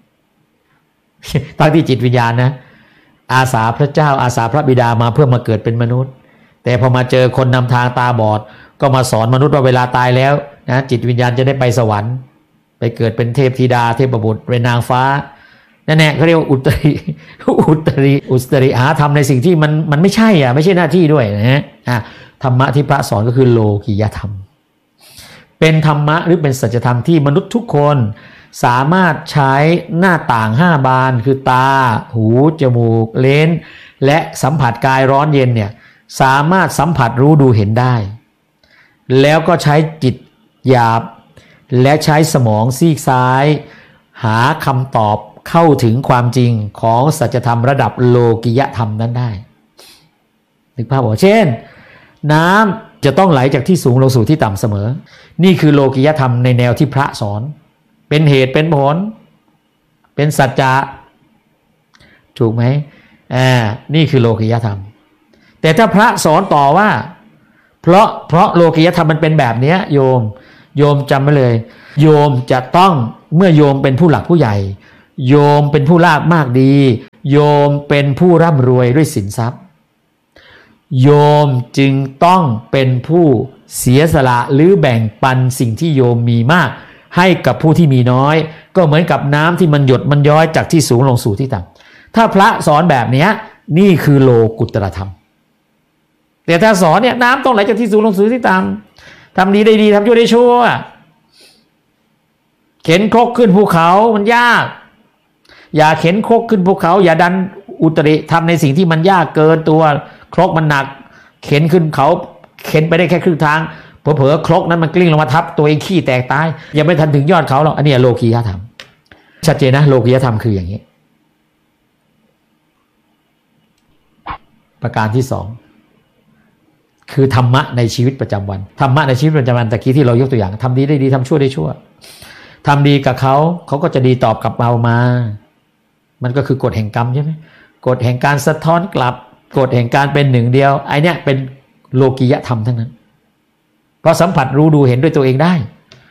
ทั้งที่จิตวิญญาณนะอาสาพระเจ้าอาสาพระบิดามาเพื่อมาเกิดเป็นมนุษย์แต่พอมาเจอคนนำทางตาบอดก็มาสอนมนุษย์ว่าเวลาตายแล้วนะจิตวิญญาณจะได้ไปสวรรค์ไปเกิดเป็นเทพธิดาเทพบุตรเป็นนางฟ้านั่นแหละเขาเรียกอุตริอุตริอุตริหาทำในสิ่งที่มันมันไม่ใช่อ่ะไม่ใช่หน้าที่ด้วยนะฮะอ่ะธรรมะที่พระสอนก็คือโลกิยธรรมเป็นธรรมะหรือเป็นสัจธรรมที่มนุษย์ทุกคนสามารถใช้หน้าต่างห้าบานคือตาหูจมูกลิ้นและสัมผัสกายร้อนเย็นเนี่ยสามารถสัมผัสรู้ดูเห็นได้แล้วก็ใช้จิตหยาบและใช้สมองซีกซ้ายหาคำตอบเข้าถึงความจริงของสัจธรรมระดับโลกิยธรรมนั้นได้นึกภาพออกเช่นน้ำจะต้องไหลจากที่สูงลงสู่ที่ต่ำเสมอนี่คือโลกิยธรรมในแนวที่พระสอนเป็นเหตุเป็นผลเป็นสัจจะถูกไหมอ่านี่คือโลกิยธรรมแต่ถ้าพระสอนต่อว่าเพราะเพราะโลกิยธรรมมันเป็นแบบนี้โยมโยมจำไว้เลยโยมจะต้องเมื่อโยมเป็นผู้หลักผู้ใหญ่โยมเป็นผู้ลาภมากดีโยมเป็นผู้ร่ำรวยด้วยสินทรัพย์โยมจึงต้องเป็นผู้เสียสละหรือแบ่งปันสิ่งที่โยมมีมากให้กับผู้ที่มีน้อยก็เหมือนกับน้ำที่มันหยดมันย้อยจากที่สูงลงสู่ที่ต่ำถ้าพระสอนแบบนี้นี่คือโลกุตตรธรรมแต่ถ้าสอนเนี่ยน้ำต้องไหลจากที่สูงลงสู่ที่ต่ำทำดีได้ดีทำชั่วได้ชั่วเข็นครกขึ้นภูเขามันยากอย่าเข็นครกขึ้นภูเขาอย่าดันอุตริทำในสิ่งที่มันยากเกินตัวครกมันหนักเข็นขึ้นเขาเข็นไปได้แค่ครึ่งทางเผลอๆครกนั้นมันกลิ้งลงมาทับตัวเองขี้แตกตายยังไม่ทันถึงยอดเขาหรอกอันนี้โลกียธรรมชัดเจนนะโลกียธรรมคืออย่างนี้ประการที่สองคือธรรมะในชีวิตประจำวันธรรมะในชีวิตประจำวันตะกี้ที่เรายกตัวอย่างทำดีได้ดีทำชั่วได้ชั่วทำดีกับเขาเขาก็จะดีตอบกลับมามามันก็คือกฎแห่งกรรมใช่ไหมกฎแห่งการสะท้อนกลับกฎแห่งการเป็นหนึ่งเดียวไอเนี้ยเป็นโลกียธรรมทั้งนั้นเพราะสัมผัสรู้ดูเห็นด้วยตัวเองได้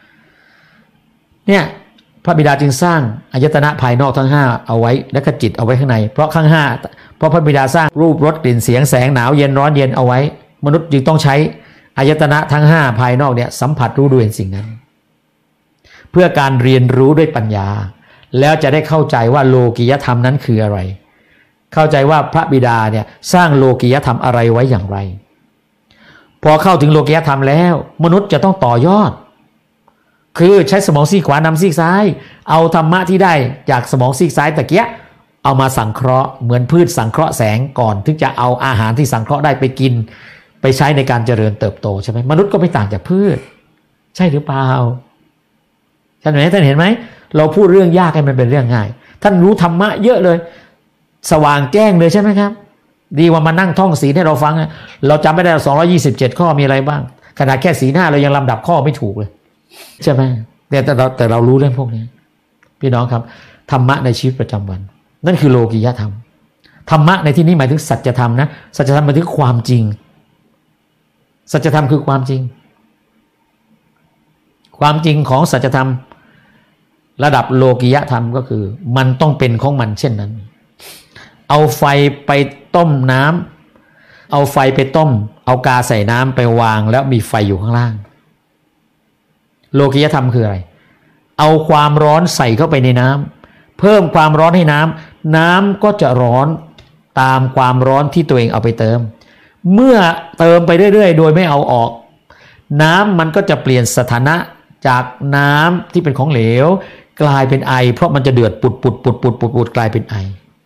เนี่ยพระบิดาจึงสร้างอายตนะภายนอกทั้งห้าเอาไว้และก็จิตเอาไว้ข้างในเพราะข้างห้าเพราะพระบิดาสร้างรูปรสกลิ่นเสียงแสงหนาวเย็นร้อนเย็นเอาไว้มนุษย์จึงต้องใช้อายตนะทั้งห้าภายนอกเนี่ยสัมผัสรู้ดูเห็นสิ่งนั้นเพื่อการเรียนรู้ด้วยปัญญาแล้วจะได้เข้าใจว่าโลกียธรรมนั้นคืออะไรเข้าใจว่าพระบิดาเนี่ยสร้างโลกียธรรมอะไรไว้อย่างไรพอเข้าถึงโลกียธรรมแล้วมนุษย์จะต้องต่อยอดคือใช้สมองซีกขวานำซีกซ้ายเอาธรรมะที่ได้จากสมองซีกซ้ายตะเกียะเอามาสังเคราะห์เหมือนพืชสังเคราะห์แสงก่อนถึงจะเอาอาหารที่สังเคราะห์ได้ไปกินไปใช้ในการเจริญเติบโตใช่ไหมมนุษย์ก็ไม่ต่างจากพืชใช่หรือเปล่าท่านเห็นไหมท่านเห็นไหมเราพูดเรื่องยากให้มันเป็นเรื่องง่ายท่านรู้ธรรมะเยอะเลยสว่างแจ้งเลยใช่ไหมครับดีว่ามานั่งท่องศีลให้เราฟังเราจำไม่ได้สองร้อยยี่สิบเจ็ดข้อมีอะไรบ้างขนาดแค่ศีลห้าเรายังลำดับข้อไม่ถูกเลยใช่ไหมแต่แต่เราแต่เรารู้เรื่องพวกนี้พี่น้องครับธรรมะในชีวิตประจำวันนั่นคือโลกียธรรมธรรมะในที่นี้หมายถึงสัจธรรมนะสัจธรรมหมายถึงความจริงสัจธรรมคือความจริงความจริงของสัจธรรมระดับโลกียธรรมก็คือมันต้องเป็นของมันเช่นนั้นเอาไฟไปต้มน้ำเอาไฟไปต้มเอากาใส่น้ำไปวางแล้วมีไฟอยู่ข้างล่างโลกียธรรมคืออะไรเอาความร้อนใส่เข้าไปในน้ำเพิ่มความร้อนให้น้ำน้ำก็จะร้อนตามความร้อนที่ตัวเองเอาไปเติมเมื่อเติมไปเรื่อยๆโดยไม่เอาออกน้ำมันก็จะเปลี่ยนสถานะจากน้ำที่เป็นของเหลวกลายเป็นไอเพราะมันจะเดือดปุดปุดปุดปุดปุดปุดกลายเป็นไอ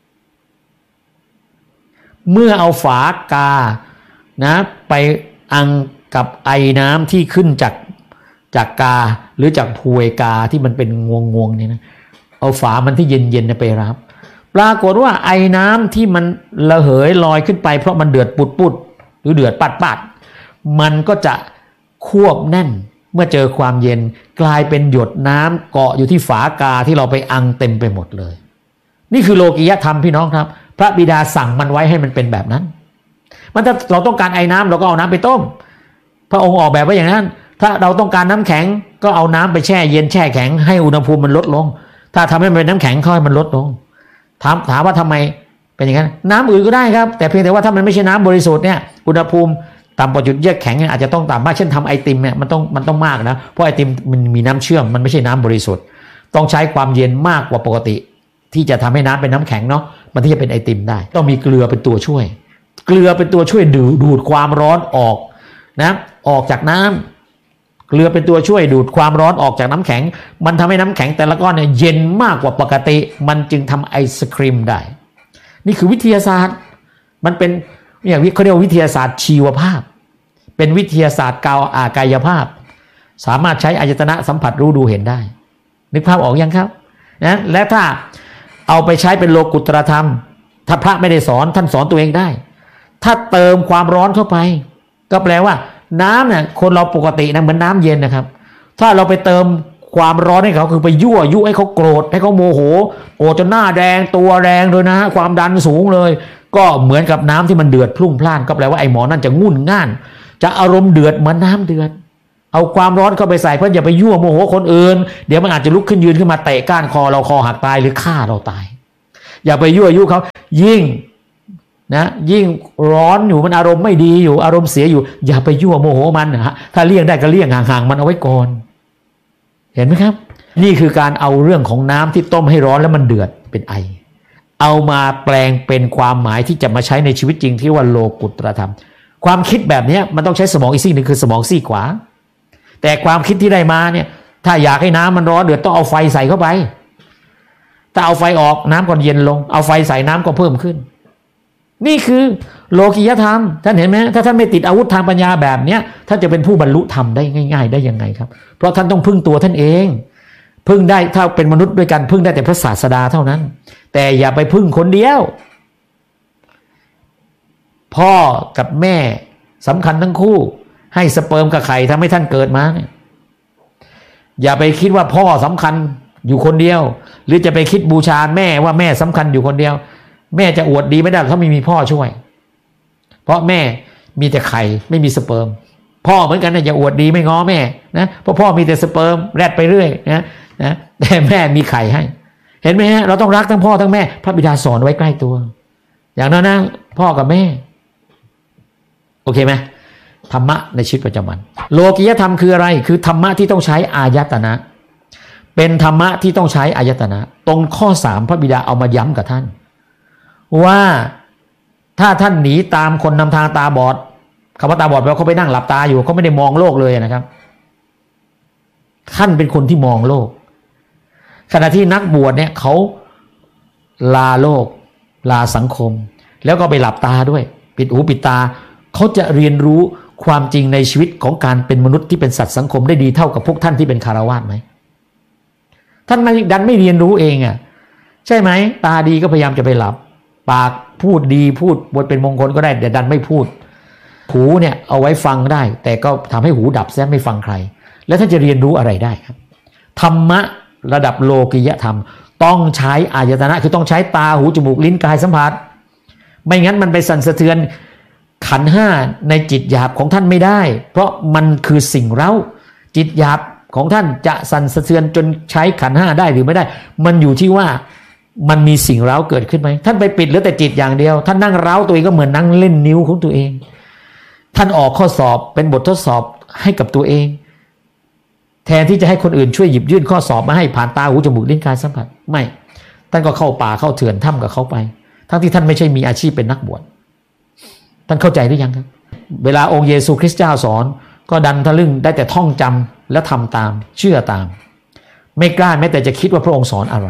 เมื่อเอาฝากานะไปอังกับไอน้ำที่ขึ้นจากจากกาหรือจากพวยกาที่มันเป็นงวงงวงนี่นะเอาฝามันที่เย็นเย็นไปรับปรากฏว่าไอน้ำที่มันระเหยลอยขึ้นไปเพราะมันเดือดปุดปุดหรือเดือดปัดปัดมันก็จะควบแน่นเมื่อเจอความเย็นกลายเป็นหยดน้ำเกาะอยู่ที่ฝากาที่เราไปอังเต็มไปหมดเลยนี่คือโลกียธรรมพี่น้องครับพระบิดาสั่งมันไว้ให้มันเป็นแบบนั้นมันถ้าเราต้องการไอ้น้ำเราก็เอาน้ำไปต้มพระองค์ออกแบบไว้อย่างนั้นถ้าเราต้องการน้ำแข็งก็เอาน้ำไปแช่เย็นแช่แข็งให้อุณหภูมิมันลดลงถ้าทำให้มันเป็นน้ำแข็งค่อยมันลดลงถามถามว่าทำไมเป็นอย่างนั้นน้ำอื่นก็ได้ครับแต่เพียงแต่ว่าถ้ามันไม่ใช่น้ำบริสุทธิ์เนี่ยอุณหภูมิต่ำกว่าจุดเยือกแข็งอาจจะต้องต่ำมากเช่นทำไอติมเนี่ยมันต้องมันต้องมากนะเพราะไอติมมันมีน้ำเชื่อมมันไม่ใช่น้ำบริสุทธิ์ต้องใช้ความเย็นมากกว่าปกติที่จะทำให้น้ำเป็นน้ำแข็งเนาะมันที่จะเป็นไอติมได้ต้องมีเกลือเป็นตัวช่วยเกลือเป็นตัวช่วยดูดดูดความร้อนออกนะออกจากน้ำเกลือเป็นตัวช่วยดูดความร้อนออกจากน้ำแข็งมันทำให้น้ำแข็งแต่ละก้อนเนี่ยเย็นมากกว่าปกติมันจึงทำไอศครีมได้นี่คือวิทยาศาสตร์มันเป็นอย่างเขาเรียกว่าวิทยาศาสตร์ชีวภาพเป็นวิทยาศาสตร์กาวอากายภาพสามารถใช้อายตนะสัมผัสรู้ดูเห็นได้นึกภาพออกยังครับนะและถ้าเอาไปใช้เป็นโลกุตตรธรรมถ้าพระไม่ได้สอนท่านสอนตัวเองได้ถ้าเติมความร้อนเข้าไปก็แปลว่าน้ำเนี่ยคนเราปกตินะเหมือนน้ำเย็นนะครับถ้าเราไปเติมความร้อนให้เขาคือไปยั่วยุให้เขาโกรธให้เขาโมโหโกรธจนหน้าแดงตัวแดงเลยนะความดันสูงเลยก็เหมือนกับน้ำที่มันเดือดพลุ่งพล่านก็แปลว่าไอ้หมอนั่นจะงุ่นง่านจะอารมณ์เดือดเหมือนน้ำเดือดเอาความร้อนเข้าไปใส่เพื่ออย่าไปยั่วโมโหคนอื่นเดี๋ยวมันอาจจะลุกขึ้นยืนขึ้นมาเตะก้านคอเราคอหักตายหรือฆ่าเราตายอย่าไปยั่วยุเขายิ่งนะยิ่งร้อนอยู่มันอารมณ์ไม่ดีอยู่อารมณ์เสียอยู่อย่าไปยั่วโมโหมันนะฮะถ้าเลี่ยงได้ก็เลี่ยงห่างๆมันเอาไว้ก่อนเห็นไหมครับนี่คือการเอาเรื่องของน้ำที่ต้มให้ร้อนแล้วมันเดือดเป็นไอเอามาแปลงเป็นความหมายที่จะมาใช้ในชีวิตจริงที่ว่าโลกุตตรธรรมความคิดแบบนี้มันต้องใช้สมองอีกซี่หนึ่งคือสมองซี่ขวาแต่ความคิดที่ได้มาเนี่ยถ้าอยากให้น้ำมันร้อนเดือดต้องเอาไฟใส่เข้าไปถ้าเอาไฟออกน้ำก็เย็นลงเอาไฟใส่น้ำก็เพิ่มขึ้นนี่คือโลกิยธรรมท่านเห็นไหมถ้าท่านไม่ติดอาวุธทางปัญญาแบบเนี้ยท่านจะเป็นผู้บรรลุธรรมได้ง่ายๆได้ยังไงครับเพราะท่านต้องพึ่งตัวท่านเองพึ่งได้ถ้าเป็นมนุษย์ด้วยกันพึ่งได้แต่พระศาสดาเท่านั้นแต่อย่าไปพึ่งคนเดียวพ่อกับแม่สำคัญทั้งคู่ให้สเปิร์มกับไข่ทำให้ท่านเกิดมาเนี่ยอย่าไปคิดว่าพ่อสำคัญอยู่คนเดียวหรือจะไปคิดบูชาแม่ว่าแม่สำคัญอยู่คนเดียวแม่จะอวดดีไม่ได้ถ้าไม่มีพ่อช่วยเพราะแม่มีแต่ไข่ไม่มีสเปิร์มพ่อเหมือนกันนะอย่าอวดดีไม่ง้อแม่นะเพราะพ่อมีแต่สเปิร์มแรดไปเรื่อยนะนะแต่แม่มีไข่ให้เห็นไหมฮะเราต้องรักทั้งพ่อทั้งแม่พระบิดาสอนไว้ใกล้ตัวอย่างนั้นนะพ่อกับแม่โอเคไหมธรรมะในชีวิตประจำวันโลกิยธรรมคืออะไรคือธรรมะที่ต้องใช้อายตนะเป็นธรรมะที่ต้องใช้อายตนะตรงข้อสามพระบิดาเอามาย้ำกับท่านว่าถ้าท่านหนีตามคนนำทางตาบอดคำว่าตาบอดแปลว่าเขาไปนั่งหลับตาอยู่เขาไม่ได้มองโลกเลยนะครับท่านเป็นคนที่มองโลกขณะที่นักบวชเนี่ยเขาลาโลกลาสังคมแล้วก็ไปหลับตาด้วยปิดหูปิดตาเขาจะเรียนรู้ความจริงในชีวิตของการเป็นมนุษย์ที่เป็นสัตว์สังคมได้ดีเท่ากับพวกท่านที่เป็นคฤหัสถ์ไหมท่านไม่ดันไม่เรียนรู้เองอ่ะใช่ไหมตาดีก็พยายามจะไปหลับปากพูดดีพูดบทเป็นมงคลก็ได้แต่ดันไม่พูดหูเนี่ยเอาไว้ฟังได้แต่ก็ทำให้หูดับแท้ไม่ฟังใครแล้วท่านจะเรียนรู้อะไรได้ครับธรรมะระดับโลกิยธรรมต้องใช้อายตนะคือต้องใช้ตาหูจมูกลิ้นกายสัมผัสไม่งั้นมันไปสั่นสะเทือนขันธ์ห้าในจิตหยาบของท่านไม่ได้เพราะมันคือสิ่งเร้าจิตหยาบของท่านจะสั่นสะเทือนจนใช้ขันธ์ห้าได้หรือไม่ได้มันอยู่ที่ว่ามันมีสิ่งเร้าเกิดขึ้นไหมท่านไปปิดเหลือแต่จิตอย่างเดียวท่านนั่งเร้าตัวเองก็เหมือนนั่งเล่นนิ้วของตัวเองท่านออกข้อสอบเป็นบททดสอบให้กับตัวเองแทนที่จะให้คนอื่นช่วยหยิบยื่นข้อสอบมาให้ผ่านตาหูจมูกลิ้นกายสัมผัสไม่ท่านก็เข้าป่าเข้าเถื่อนถ้ำกับเขาไปทั้งที่ท่านไม่ใช่มีอาชีพเป็นนักบวชท่านเข้าใจหรือยังครับเวลาองค์เยซูคริสต์เจ้าสอนก็ดันทะลึ่งได้แต่ท่องจำและทำตามเชื่อตามไม่กล้าแม้แต่จะคิดว่าพระองค์สอนอะไร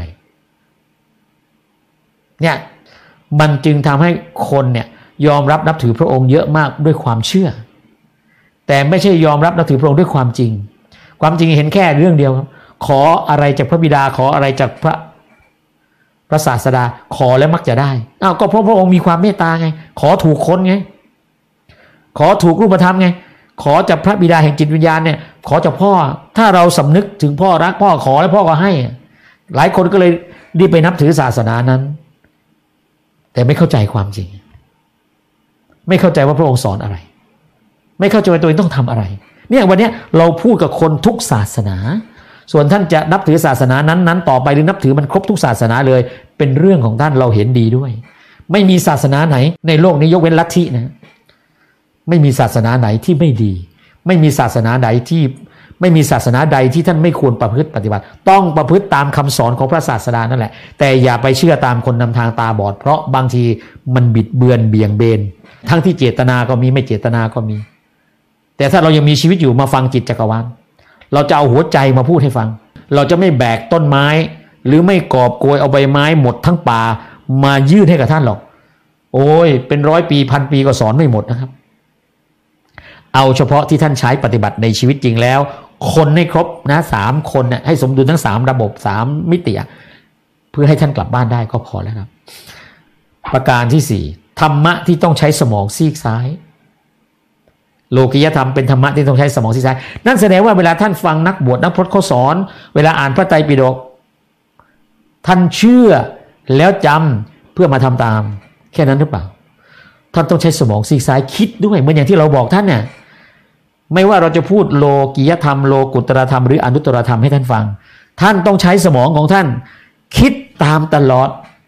เนี่ยมันจึงทำให้คนเนี่ยยอมรับนับถือพระองค์เยอะมากด้วยความเชื่อแต่ไม่ใช่ยอมรับนับถือพระองค์ด้วยความจริงความจริงเห็นแค่เรื่องเดียวครับขออะไรจากพระบิดาขออะไรจากพระพระศาสดาขอแล้วมักจะได้อ้าวก็เพราะพระองค์มีความเมตตาไงขอถูกคนไงขอถูกรูปธรรมไงขอจากพระบิดาแห่งจิตวิญญาณเนี่ยขอจากพ่อถ้าเราสำนึกถึงพ่อรักพ่อขอแล้วพ่อก็ให้หลายคนก็เลยรีบไปนับถือศาสนานั้นแต่ไม่เข้าใจความจริงไม่เข้าใจว่าพระองค์สอนอะไรไม่เข้าใจว่าตัวเองต้องทำอะไรเนี่ยวันนี้เราพูดกับคนทุกศาสนาส่วนท่านจะนับถือศาสนานั้นๆต่อไปหรือนับถือมันครบทุกศาสนาเลยเป็นเรื่องของท่านเราเห็นดีด้วยไม่มีศาสนาไหนในโลกนี้ยกเว้นลัทธินะไม่มีศาสนาไหนที่ไม่ดีไม่มีศาสนาใดที่ไม่มีศาสนาใดที่ท่านไม่ควรประพฤติปฏิบัติต้องประพฤติตามคำสอนของพระศาสดานั่นแหละแต่อย่าไปเชื่อตามคนนำทางตาบอดเพราะบางทีมันบิดเบือนเบี่ยงเบนทั้งที่เจตนาก็มีไม่เจตนาก็มีแต่ถ้าเรายังมีชีวิตอยู่มาฟังจิตจักรวาลเราจะเอาหัวใจมาพูดให้ฟังเราจะไม่แบกต้นไม้หรือไม่กอบโกยเอาใบไม้หมดทั้งป่ามายื่นให้กับท่านหรอกโอ้ยเป็นร้อยปีพันปีก็สอนไม่หมดนะครับเอาเฉพาะที่ท่านใช้ปฏิบัติในชีวิตจริงแล้วคนให้ครบนะสามคนเนี่ยให้สมดุลทั้งสามระบบสามมิติเพื่อให้ท่านกลับบ้านได้ก็พอแล้วครับประการที่สี่ธรรมะที่ต้องใช้สมองซีกซ้ายโลกิยธรรมเป็นธรรมะที่ต้องใช้สมองซีกซ้ายนั่นแสดงว่าเวลาท่านฟังนักบวชนักพรตเขาสอนเวลาอ่านพระไตรปิฎกท่านเชื่อแล้วจำเพื่อมาทำตามแค่นั้นหรือเปล่าท่านต้องใช้สมองซีกซ้ายคิดด้วยเหมือนอย่างที่เราบอกท่านเนี่ยไม่ว่าเราจะพูดโลกิยธรรมโลกุตตรธรรมหรืออนุตตรธรรมให้ท่านฟังท่านต้องใช้สมองของท่านคิดตามตลอด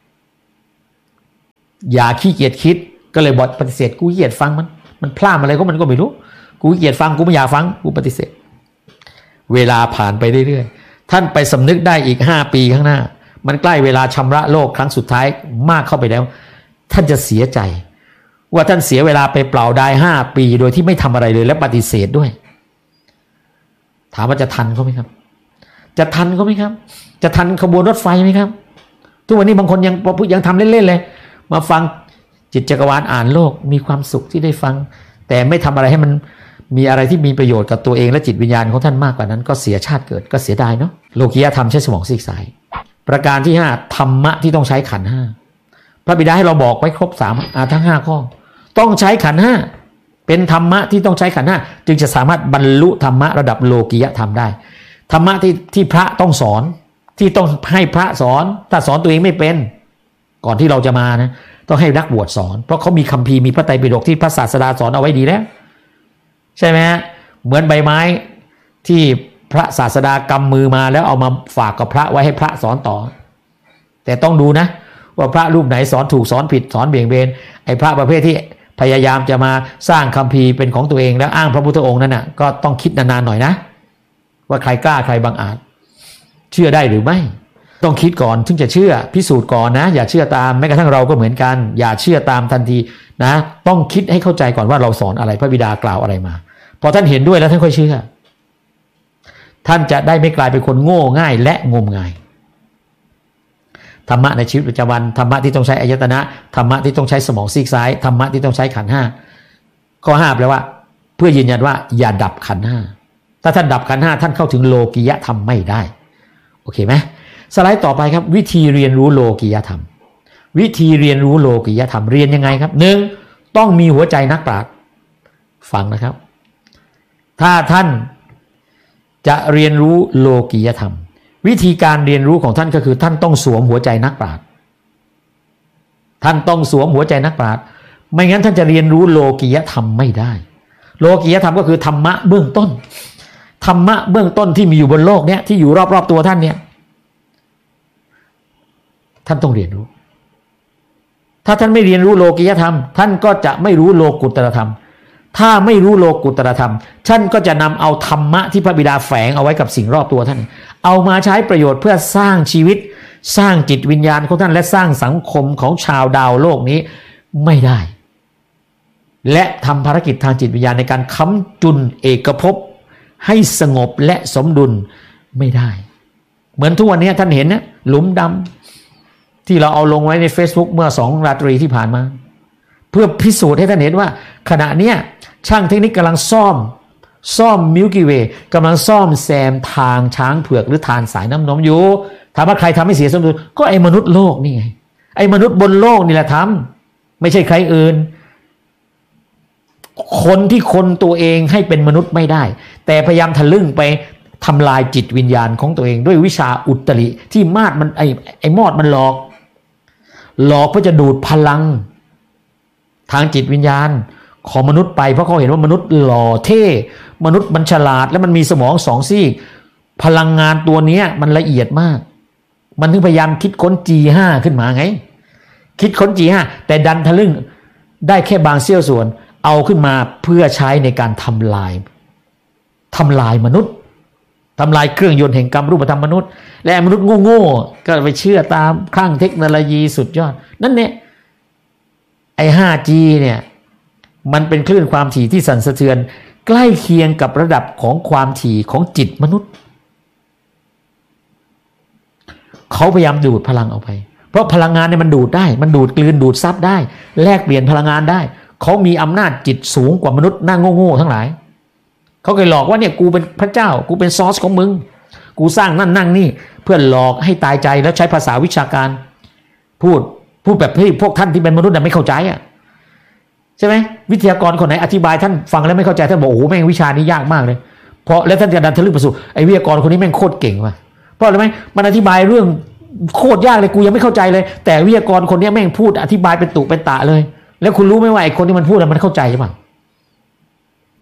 อย่าขี้เกียจคิดก็เลยบอกปฏิเสธกูขี้เกียจฟังมันมันพลาดอะไรก็มันก็ไม่รู้กูขี้เกียจฟังกูไม่อยากฟังกูปฏิเสธเวลาผ่านไปเรื่อยๆท่านไปสำนึกได้อีกห้าปีข้างหน้ามันใกล้เวลาชำระโลกครั้งสุดท้ายมากเข้าไปแล้วท่านจะเสียใจว่าท่านเสียเวลาไปเปล่าได้ห้าปีโดยที่ไม่ทำอะไรเลยและปฏิเสธด้วยถามว่าจะทันเขาไหมครับจะทันเขาไหมครับจะทันขบวนรถไฟไหมครับทุกวันนี้บางคนยังยังทำเล่นๆเลยมาฟังจิตจักรวาลอ่านโลกมีความสุขที่ได้ฟังแต่ไม่ทำอะไรให้มันมีอะไรที่มีประโยชน์กับตัวเองและจิตวิญญาณของท่านมากกว่านั้นก็เสียชาติเกิดก็เสียดายเนาะโลกิยธรรมใช้สมองซีกซ้ายประการที่ห้าธรรมะที่ต้องใช้ขันธ์ห้าพระบิดาให้เราบอกไว้ครบสามอ่าทั้งห้าข้อต้องใช้ขันธ์ห้าเป็นธรรมะที่ต้องใช้ขันธ์ห้าจึงจะสามารถบรรลุธรรมะระดับโลกิยธรรมได้ธรรมะที่ที่พระต้องสอนที่ต้องให้พระสอนถ้าสอนตัวเองไม่เป็นก่อนที่เราจะมานะต้องให้นักบวชสอนเพราะเขามีคัมภีร์มีพระไตรปิฎกที่พระศาสดาสอนเอาไว้ดีแล้วใช่ไหมฮะเหมือนใบไม้ที่พระศาสดากำมือมาแล้วเอามาฝากกับพระไว้ให้พระสอนต่อแต่ต้องดูนะว่าพระรูปไหนสอนถูกสอนผิดสอนเบี่ยงเบนไอ้พระประเภทที่พยายามจะมาสร้างคัมภีร์เป็นของตัวเองแล้วอ้างพระพุทธองค์นั่นน่ะก็ต้องคิดนานๆหน่อยนะว่าใครกล้าใครบังอาจเชื่อได้หรือไม่ต้องคิดก่อนถึงจะเชื่อพิสูจน์ก่อนนะอย่าเชื่อตามแม้กระทั่งเราก็เหมือนกันอย่าเชื่อตามทันทีนะต้องคิดให้เข้าใจก่อนว่าเราสอนอะไรพระบิดากล่าวอะไรมาพอท่านเห็นด้วยแล้วท่านค่อยเชื่อท่านจะได้ไม่กลายเป็นคนโง่ง่ายและงมงายธรรมะในชีวิตประจำวันธรรมะที่ต้องใช้อายตนะธรรมะที่ต้องใช้สมองซีกซ้ายธรรมะที่ต้องใช้ขันธ์ห้าข้อห้าแปลว่าเพื่อยืนยันว่าอย่าดับขันธ์ห้าถ้าท่านดับขันธ์ห้าท่านเข้าถึงโลกิยธรรมไม่ได้โอเคไหมสไลด์ต่อไปครับวิธีเรียนรู้โลกิยธรรมวิธีเรียนรู้โลกิยธรรมเรียนยังไงครับหนึ่งต้องมีหัวใจนักปราชญ์ฟังนะครับถ้าท่านจะเรียนรู้โลกิยธรรมวิธีการเรียนรู้ของท่านก็คือท่านต้องสวมหัวใจนักปราชญ์ท่านต้องสวมหัวใจนักปราชญ์ไม่งั้นท่านจะเรียนรู้โลกิยธรรมไม่ได้โลกิยธรรมก็คือธรรมะเบื้องต้นธรรมะเบื้องต้นที่มีอยู่บนโลกเนี้ยที่อยู่รอบๆตัวท่านเนี่ยท่านต้องเรียนรู้ถ้าท่านไม่เรียนรู้โลกิยธรรมท่านก็จะไม่รู้โลกุตตรธรรมถ้าไม่รู้โลกุตตรธรรมท่านก็จะนำเอาธรรมะที่พระบิดาแฝงเอาไว้กับสิ่งรอบตัวท่านเอามาใช้ประโยชน์เพื่อสร้างชีวิตสร้างจิตวิญญาณของท่านและสร้างสังคมของชาวดาวโลกนี้ไม่ได้และทำภารกิจทางจิตวิญญาณในการค้ำจุนเอกภพให้สงบและสมดุลไม่ได้เหมือนทุกวันนี้ท่านเห็นนะหลุมดำที่เราเอาลงไว้ใน Facebook เมื่อสองราตรีที่ผ่านมาเพื่อพิสูจน์ให้ท่านเห็นว่าขณะเนี้ยช่างเทคนิคกำลังซ่อมซ่อมมิลกี้เวย์กำลังซ่อมแซมทางช้างเผือกหรือทานสายน้ำนมอยู่ถามว่าใครทำให้เสียสมดุลก็ไอ้มนุษย์โลกนี่ไงไอ้มนุษย์บนโลกนี่แหละทำไม่ใช่ใครอื่นคนที่คนตัวเองให้เป็นมนุษย์ไม่ได้แต่พยายามทะลึ่งไปทำลายจิตวิญญาณของตัวเองด้วยวิชาอุตริที่มาดมันไอ้ไอ้มอดมันหลอกหลอกเพื่อจะดูดพลังทางจิตวิญญาณของมนุษย์ไปเพราะเขาเห็นว่ามนุษย์หล่อเท่มนุษย์มันฉลาดและมันมีสมองสองซีกพลังงานตัวนี้มันละเอียดมากมันถึงพยายามคิดค้น จี ห้า ขึ้นมาไงคิดค้น จี ห้า แต่ดันทะลึ่งได้แค่บางเสี้ยวส่วนเอาขึ้นมาเพื่อใช้ในการทำลายทำลายมนุษย์ทำลายเครื่องยนต์แห่งกรรมรูปธรรมมนุษย์และมนุษย์โง่ๆก็ไปเชื่อตามคลั่งเทคโนโลยีสุดยอดนั่นเนี่ยไอ้ ห้าจี เนี่ยมันเป็นคลื่นความถี่ที่สั่นสะเทือนใกล้เคียงกับระดับของความถี่ของจิตมนุษย์เขาพยายามดูดพลังออกไปเพราะพลังงานเนี่ยมันดูดได้มันดูดกลืนดูดซับได้แลกเปลี่ยนพลังงานได้เขามีอำนาจจิตสูงกว่ามนุษย์หน้าโง่ๆทั้งหลายเขาเคยหลอกว่าเนี่ยกูเป็นพระเจ้ากูเป็นซอสของมึงกูสร้างนั่นนั่งนี่เพื่อหลอกให้ตายใจแล้วใช้ภาษาวิชาการพูดพูดแบบที่พวกท่านที่เป็นมนุษย์ไม่เข้าใจอ่ะใช่ไหมวิทยากรคนไหนอธิบายท่านฟังแล้วไม่เข้าใจท่านบอกโอ้โหแม่งวิชานี้ยากมากเลยเพราะแล้วท่านจะดันทะลึ่งไปสู่ไอ้วิทยากรคนนี้แม่งโคตรเก่งว่ะเพราะอะไรไหมมันอธิบายเรื่องโคตรยากเลยกูยังไม่เข้าใจเลยแต่วิทยากรคนนี้แม่งพูดอธิบายเป็นตุเป็นตะเลยแล้วคุณรู้ไหมว่าไอ้คนที่มันพูดมันเข้าใจใช่ป่ะ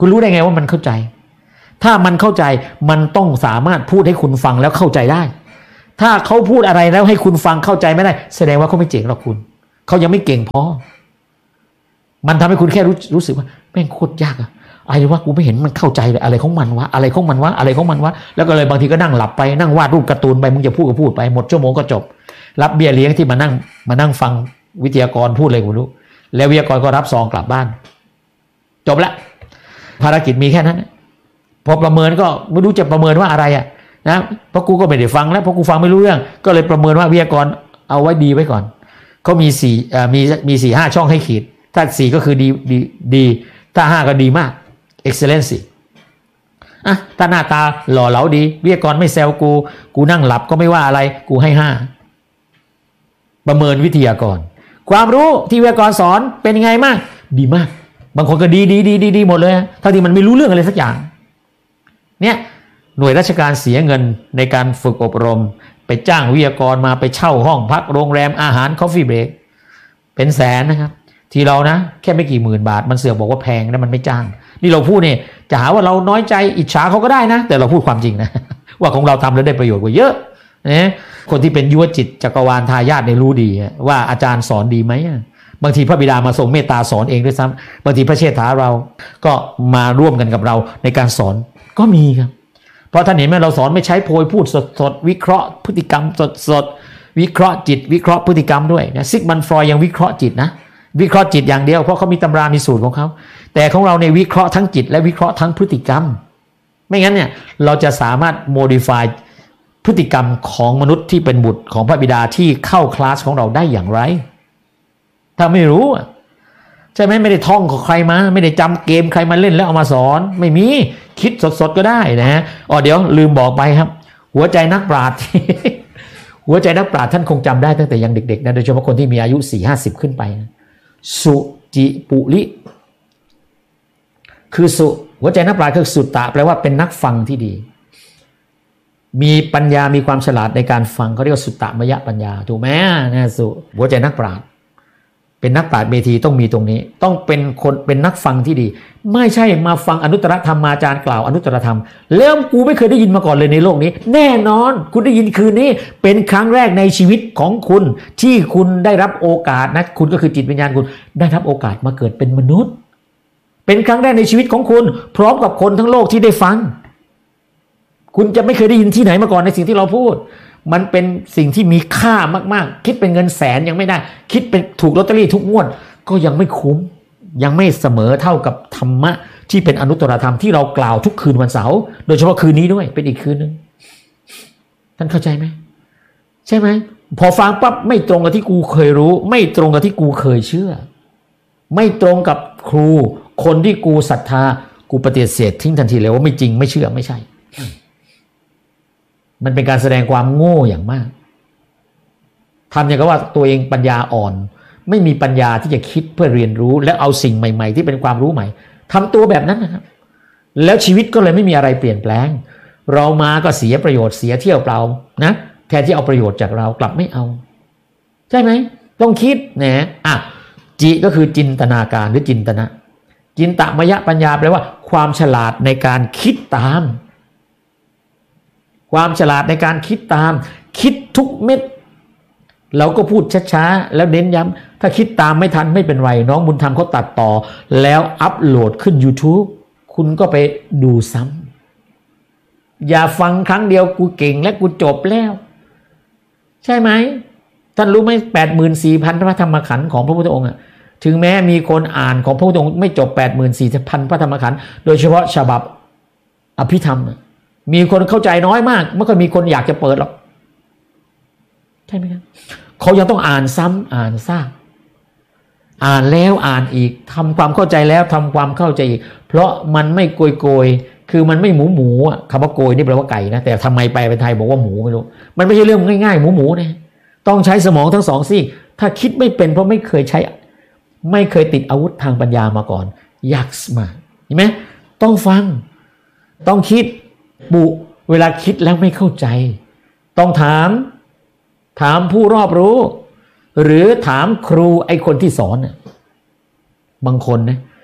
คุณรู้ได้ไงว่ามันเข้าใจถ้ามันเข้าใจมันต้องสามารถพูดให้คุณฟังแล้วเข้าใจได้ถ้าเขาพูดอะไรแล้วให้คุณฟังเข้าใจไม่ได้แสดงว่าเขาไม่เจ๋งหรอกคุณเขายังไม่เก่งพอมันทำให้คุณแค่รู้รู้สึกว่าแม่งโคตรยากอะอะไรวะกูไม่เห็นมันเข้าใจเลยอะไรของมันวะอะไรของมันวะอะไรของมันวะแล้วก็เลยบางทีก็นั่งหลับไปนั่งวาดรูปการ์ตูนไปมึงจะพูดก็พูดไปหมดชั่วโมงก็จบรับเบี้ยเลี้ยงที่มานั่งมานั่งฟังวิทยากรพูดเลยกูรู้แล้ววิทยากรก็รับซองกลับบ้านจบละภารกิจมีแค่นั้นพอประเมินก็ไม่รู้จะประเมินว่าอะไรอะนะเพราะกูก็ไม่ได้ฟังแล้วเพราะกูฟังไม่รู้เรื่องก็เลยประเมินว่าวิทยากรเอาไว้ดีไว้ก่อนเขามีสี่เอ่อมีมีสี่ห้าช่องให้ขีดถ้าสี่ก็คือดีดีดีถ้าห้าก็ดีมาก excellency อ่ะถ้าหน้าตาหล่อเหลาดีวิทยากรไม่แซวกูกูนั่งหลับก็ไม่ว่าอะไรกูให้ห้าประเมินวิทยากรความรู้ที่วิทยากรสอนเป็นยังไงมากดีมากบางคนก็ดีดีดีดีดีหมดเลยทั้งที่มันไม่รู้เรื่องอะไรสักอย่างเนี่ยหน่วยราชการเสียเงินในการฝึกอบรมไปจ้างวิทยากรมาไปเช่าห้องพักโรงแรมอาหารคอฟฟี่เบรกเป็นแสนนะครับทีเรานะแค่ไม่กี่หมื่นบาทมันเสือกบอกว่าแพงนะมันไม่จ้างนี่เราพูดเนี่ยจะหาว่าเราน้อยใจอิจฉาเขาก็ได้นะแต่เราพูดความจริงนะว่าของเราทำแล้วได้ประโยชน์กว่าเยอะนะคนที่เป็นยุวจิตจักรวาลทายาทเนี่ยรู้ดีว่าอาจารย์สอนดีไหมบางทีพระบิดามาทรงเมตตาสอนเองด้วยซ้ำบางทีพระเชษฐาเราก็มาร่วมกันกับเราในการสอนก็มีครับเพราะท่านเห็นไหมเราสอนไม่ใช้โพยพูดสดๆวิเคราะห์พฤติกรรมสดๆวิเคราะห์จิตวิเคราะห์พฤติกรรมด้วยนะซิกมันฟรอยด์ยังวิเคราะห์จิตนะวิเคราะห์จิตอย่างเดียวเพราะเขามีตำรามีสูตรของเขาแต่ของเราในวิเคราะห์ทั้งจิตและวิเคราะห์ทั้งพฤติกรรมไม่งั้นเนี่ยเราจะสามารถ modify พฤติกรรมของมนุษย์ที่เป็นบุตรของพระบิดาที่เข้าคลาสของเราได้อย่างไรถ้าไม่รู้ใช่ไหมไม่ได้ท่องของใครมาไม่ได้จำเกมใครมาเล่นแล้วเอามาสอนไม่มีคิดสดๆก็ได้นะฮะอ๋อเดี๋ยวลืมบอกไปครับหัวใจนักปราชญ์ หัวใจนักปราชญ์ท่านคงจำได้ตั้งแต่ยังเด็กๆนะโดยเฉพาะคนที่มีอายุ สี่ห้าสิบ ขึ้นไปนะสุจิปุริคือสุหัวใจนักปราชญ์คือสุตตะแปลว่าเป็นนักฟังที่ดีมีปัญญามีความฉลาดในการฟังเขาเรียกว่าสุตตมยปัญญาถูกไหมนะสุหัวใจนักปราชญ์เป็นนักปราชญ์เมธีต้องมีตรงนี้ต้องเป็นคนเป็นนักฟังที่ดีไม่ใช่มาฟังอนุตตรธรรมาจารย์กล่าวอนุตตรธรรมแล้วกูไม่เคยได้ยินมาก่อนเลยในโลกนี้แน่นอนคุณได้ยินคืนนี้เป็นครั้งแรกในชีวิตของคุณที่คุณได้รับโอกาสนะคุณก็คือจิตวิญญาณคุณได้รับโอกาสมาเกิดเป็นมนุษย์เป็นครั้งแรกในชีวิตของคุณพร้อมกับคนทั้งโลกที่ได้ฟังคุณจะไม่เคยได้ยินที่ไหนมาก่อนในสิ่งที่เราพูดมันเป็นสิ่งที่มีค่ามากๆคิดเป็นเงินแสนยังไม่ได้คิดเป็นถูกลอตเตอรี่ทุกงวดก็ยังไม่คุ้มยังไม่เสมอเท่ากับธรรมะที่เป็นอนุตตรธรรมที่เรากล่าวทุกคืนวันเสาร์โดยเฉพาะคืนนี้ด้วยเป็นอีกคืนนึงท่านเข้าใจไหมใช่ไหมพอฟังปั๊บไม่ตรงกับที่กูเคยรู้ไม่ตรงกับที่กูเคยเชื่อไม่ตรงกับครูคนที่กูศรัทธากูปฏิเสธทิ้งทันทีเลยว่าไม่จริงไม่เชื่อไม่ใช่มันเป็นการแสดงความโง่อย่างมากทำอย่างกับว่าตัวเองปัญญาอ่อนไม่มีปัญญาที่จะคิดเพื่อเรียนรู้และเอาสิ่งใหม่ๆที่เป็นความรู้ใหม่ทำตัวแบบนั้นนะครับแล้วชีวิตก็เลยไม่มีอะไรเปลี่ยนแปลงเรามาก็เสียประโยชน์เสียเที่ยวเปล่านะแทนที่เอาประโยชน์จากเรากลับไม่เอาใช่ไหมต้องคิดนะอ่ะจิก็คือจินตนาการหรือจินตนะจินตมยปัญญาแปลว่าความฉลาดในการคิดตามความฉลาดในการคิดตามคิดทุกเม็ดเราก็พูดช้าๆแล้วเน้นย้ำถ้าคิดตามไม่ทันไม่เป็นไรน้องบุญธรรมเขาตัดต่อแล้วอัปโหลดขึ้น YouTube คุณก็ไปดูซ้ำอย่าฟังครั้งเดียวกูเก่งและกูจบแล้วใช่ไหมท่านรู้ไหม แปดหมื่นสี่พัน พระธรรมขันธ์ของพระพุทธองค์ถึงแม้มีคนอ่านของพระพุทธองค์ไม่จบ แปดหมื่นสี่พัน พระธรรมขันธ์โดยเฉพาะฉบับอภิธรรมมีคนเข้าใจน้อยมากไม่ค่อยมีคนอยากจะเปิดหรอกใช่ไหมครับเขายังต้องอ่านซ้ำอ่านซากอ่านแล้วอ่านอีกทำความเข้าใจแล้วทำความเข้าใจอีกเพราะมันไม่โกยโกยคือมันไม่หมูหมูอ่ะคำว่าโกยนี่แปลว่าไก่นะแต่ทำไมไปเป็นไทยบอกว่าหมูไม่รู้มันไม่ใช่เรื่องง่ายๆหมูหมูนะต้องใช้สมองทั้งสองซีกถ้าคิดไม่เป็นเพราะไม่เคยใช้ไม่เคยติดอาวุธทางปัญญามาก่อนยากมากเห็นไหมต้องฟังต้องคิดบุเวลาคิดแล้วไม่เข้าใจต้องถามถามผู้รอบรู้หรือถามครูไอ้คนที่สอนน่ะบางคนนะ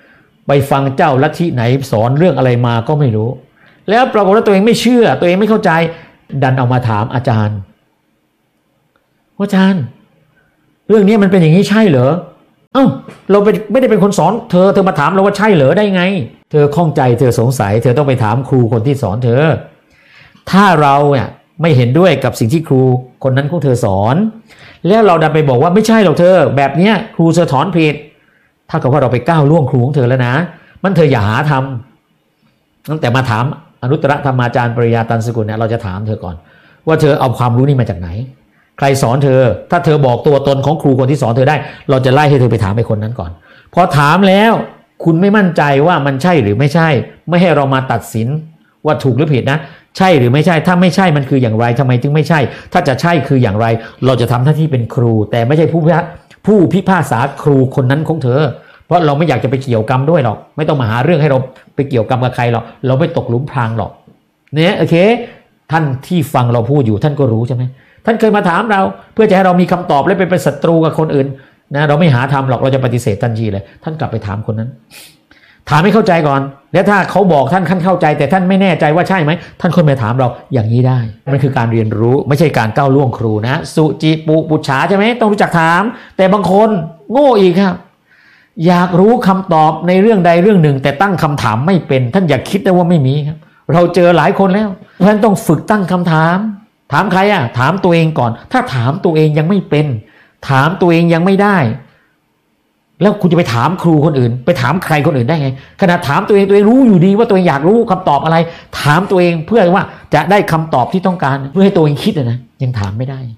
ไปฟังเจ้าลัทธิไหนสอนเรื่องอะไรมาก็ไม่รู้แล้วปรากฏว่าตัวเองไม่เชื่อตัวเองไม่เข้าใจดันเอามาถามอาจารย์อาจารย์เรื่องนี้มันเป็นอย่างนี้ใช่เหรอเอ้าเราไม่ได้เป็นคนสอนเธอเธอมาถามเราว่าใช่เหรอได้ไงเธอข้องใจเธอสงสัยเธอต้องไปถามครูคนที่สอนเธอถ้าเราเนี่ยไม่เห็นด้วยกับสิ่งที่ครูคนนั้นของเธอสอนแล้วเราดันไปบอกว่าไม่ใช่หรอกเธอแบบเนี้ยครูสอนผิดถ้ากับว่าเราไปก้าวล่วงครูของเธอแล้วนะมันเธออย่าหาทำตั้งแต่มาถามอนุตตรธรรมาจารย์ปริยาตันสกุลเนี่ยเราจะถามเธอก่อนว่าเธอเอาความรู้นี้มาจากไหนใครสอนเธอถ้าเธอบอกตัวตนของครูคนที่สอนเธอได้เราจะไล่ให้เธอไปถามไอ้คนนั้นก่อนพอถามแล้วคุณไม่มั่นใจว่ามันใช่หรือไม่ใช่ไม่ให้เรามาตัดสินว่าถูกหรือผิดนะใช่หรือไม่ใช่ถ้าไม่ใช่มันคืออย่างไรทำไมถึงไม่ใช่ถ้าจะใช่คืออย่างไรเราจะทำหน้าที่เป็นครูแต่ไม่ใช่ผู้ผู้พิพากษาครูคนนั้นของเธอเพราะเราไม่อยากจะไปเกี่ยวกรรมด้วยหรอกไม่ต้องมาหาเรื่องให้เราไปเกี่ยวกรรมกับใครหรอกเราไม่ตกหลุมพรางหรอกเนี่ยโอเคท่านที่ฟังเราพูดอยู่ท่านก็รู้ใช่ไหมท่านเคยมาถามเราเพื่อจะให้เรามีคำตอบและไปเป็นศัตรูกับคนอื่นนะเราไม่หาทำหรอกเราจะปฏิเสธทันทีเลยท่านกลับไปถามคนนั้นถามให้เข้าใจก่อนแล้วถ้าเขาบอกท่านท่านเข้าใจแต่ท่านไม่แน่ใจว่าใช่ไหมท่านคนมาถามเราอย่างนี้ได้มันคือการเรียนรู้ไม่ใช่การก้าวล่วงครูนะสุจิปุปุจฉาใช่ไหมต้องรู้จักถามแต่บางคนโง่อีกครับอยากรู้คำตอบในเรื่องใดเรื่องหนึ่งแต่ตั้งคำถามไม่เป็นท่านอย่าคิดนะว่าไม่มีครับเราเจอหลายคนแล้วเพราะฉะนั้นต้องฝึกตั้งคำถามถามใครอ่ะถามตัวเองก่อนถ้าถามตัวเองยังไม่เป็นถามตัวเองยังไม่ได้แล้วคุณจะไปถามครูคนอื่นไปถามใครคนอื่นได้ไงขณะถามตัวเองตัวเองรู้อยู่ดีว่าตัวเองอยากรู้คำตอบอะไรถามตัวเองเพื่อว่าจะได้คำตอบที่ต้องการเพื่อให้ตัวเองคิดนะยังถามไม่ได้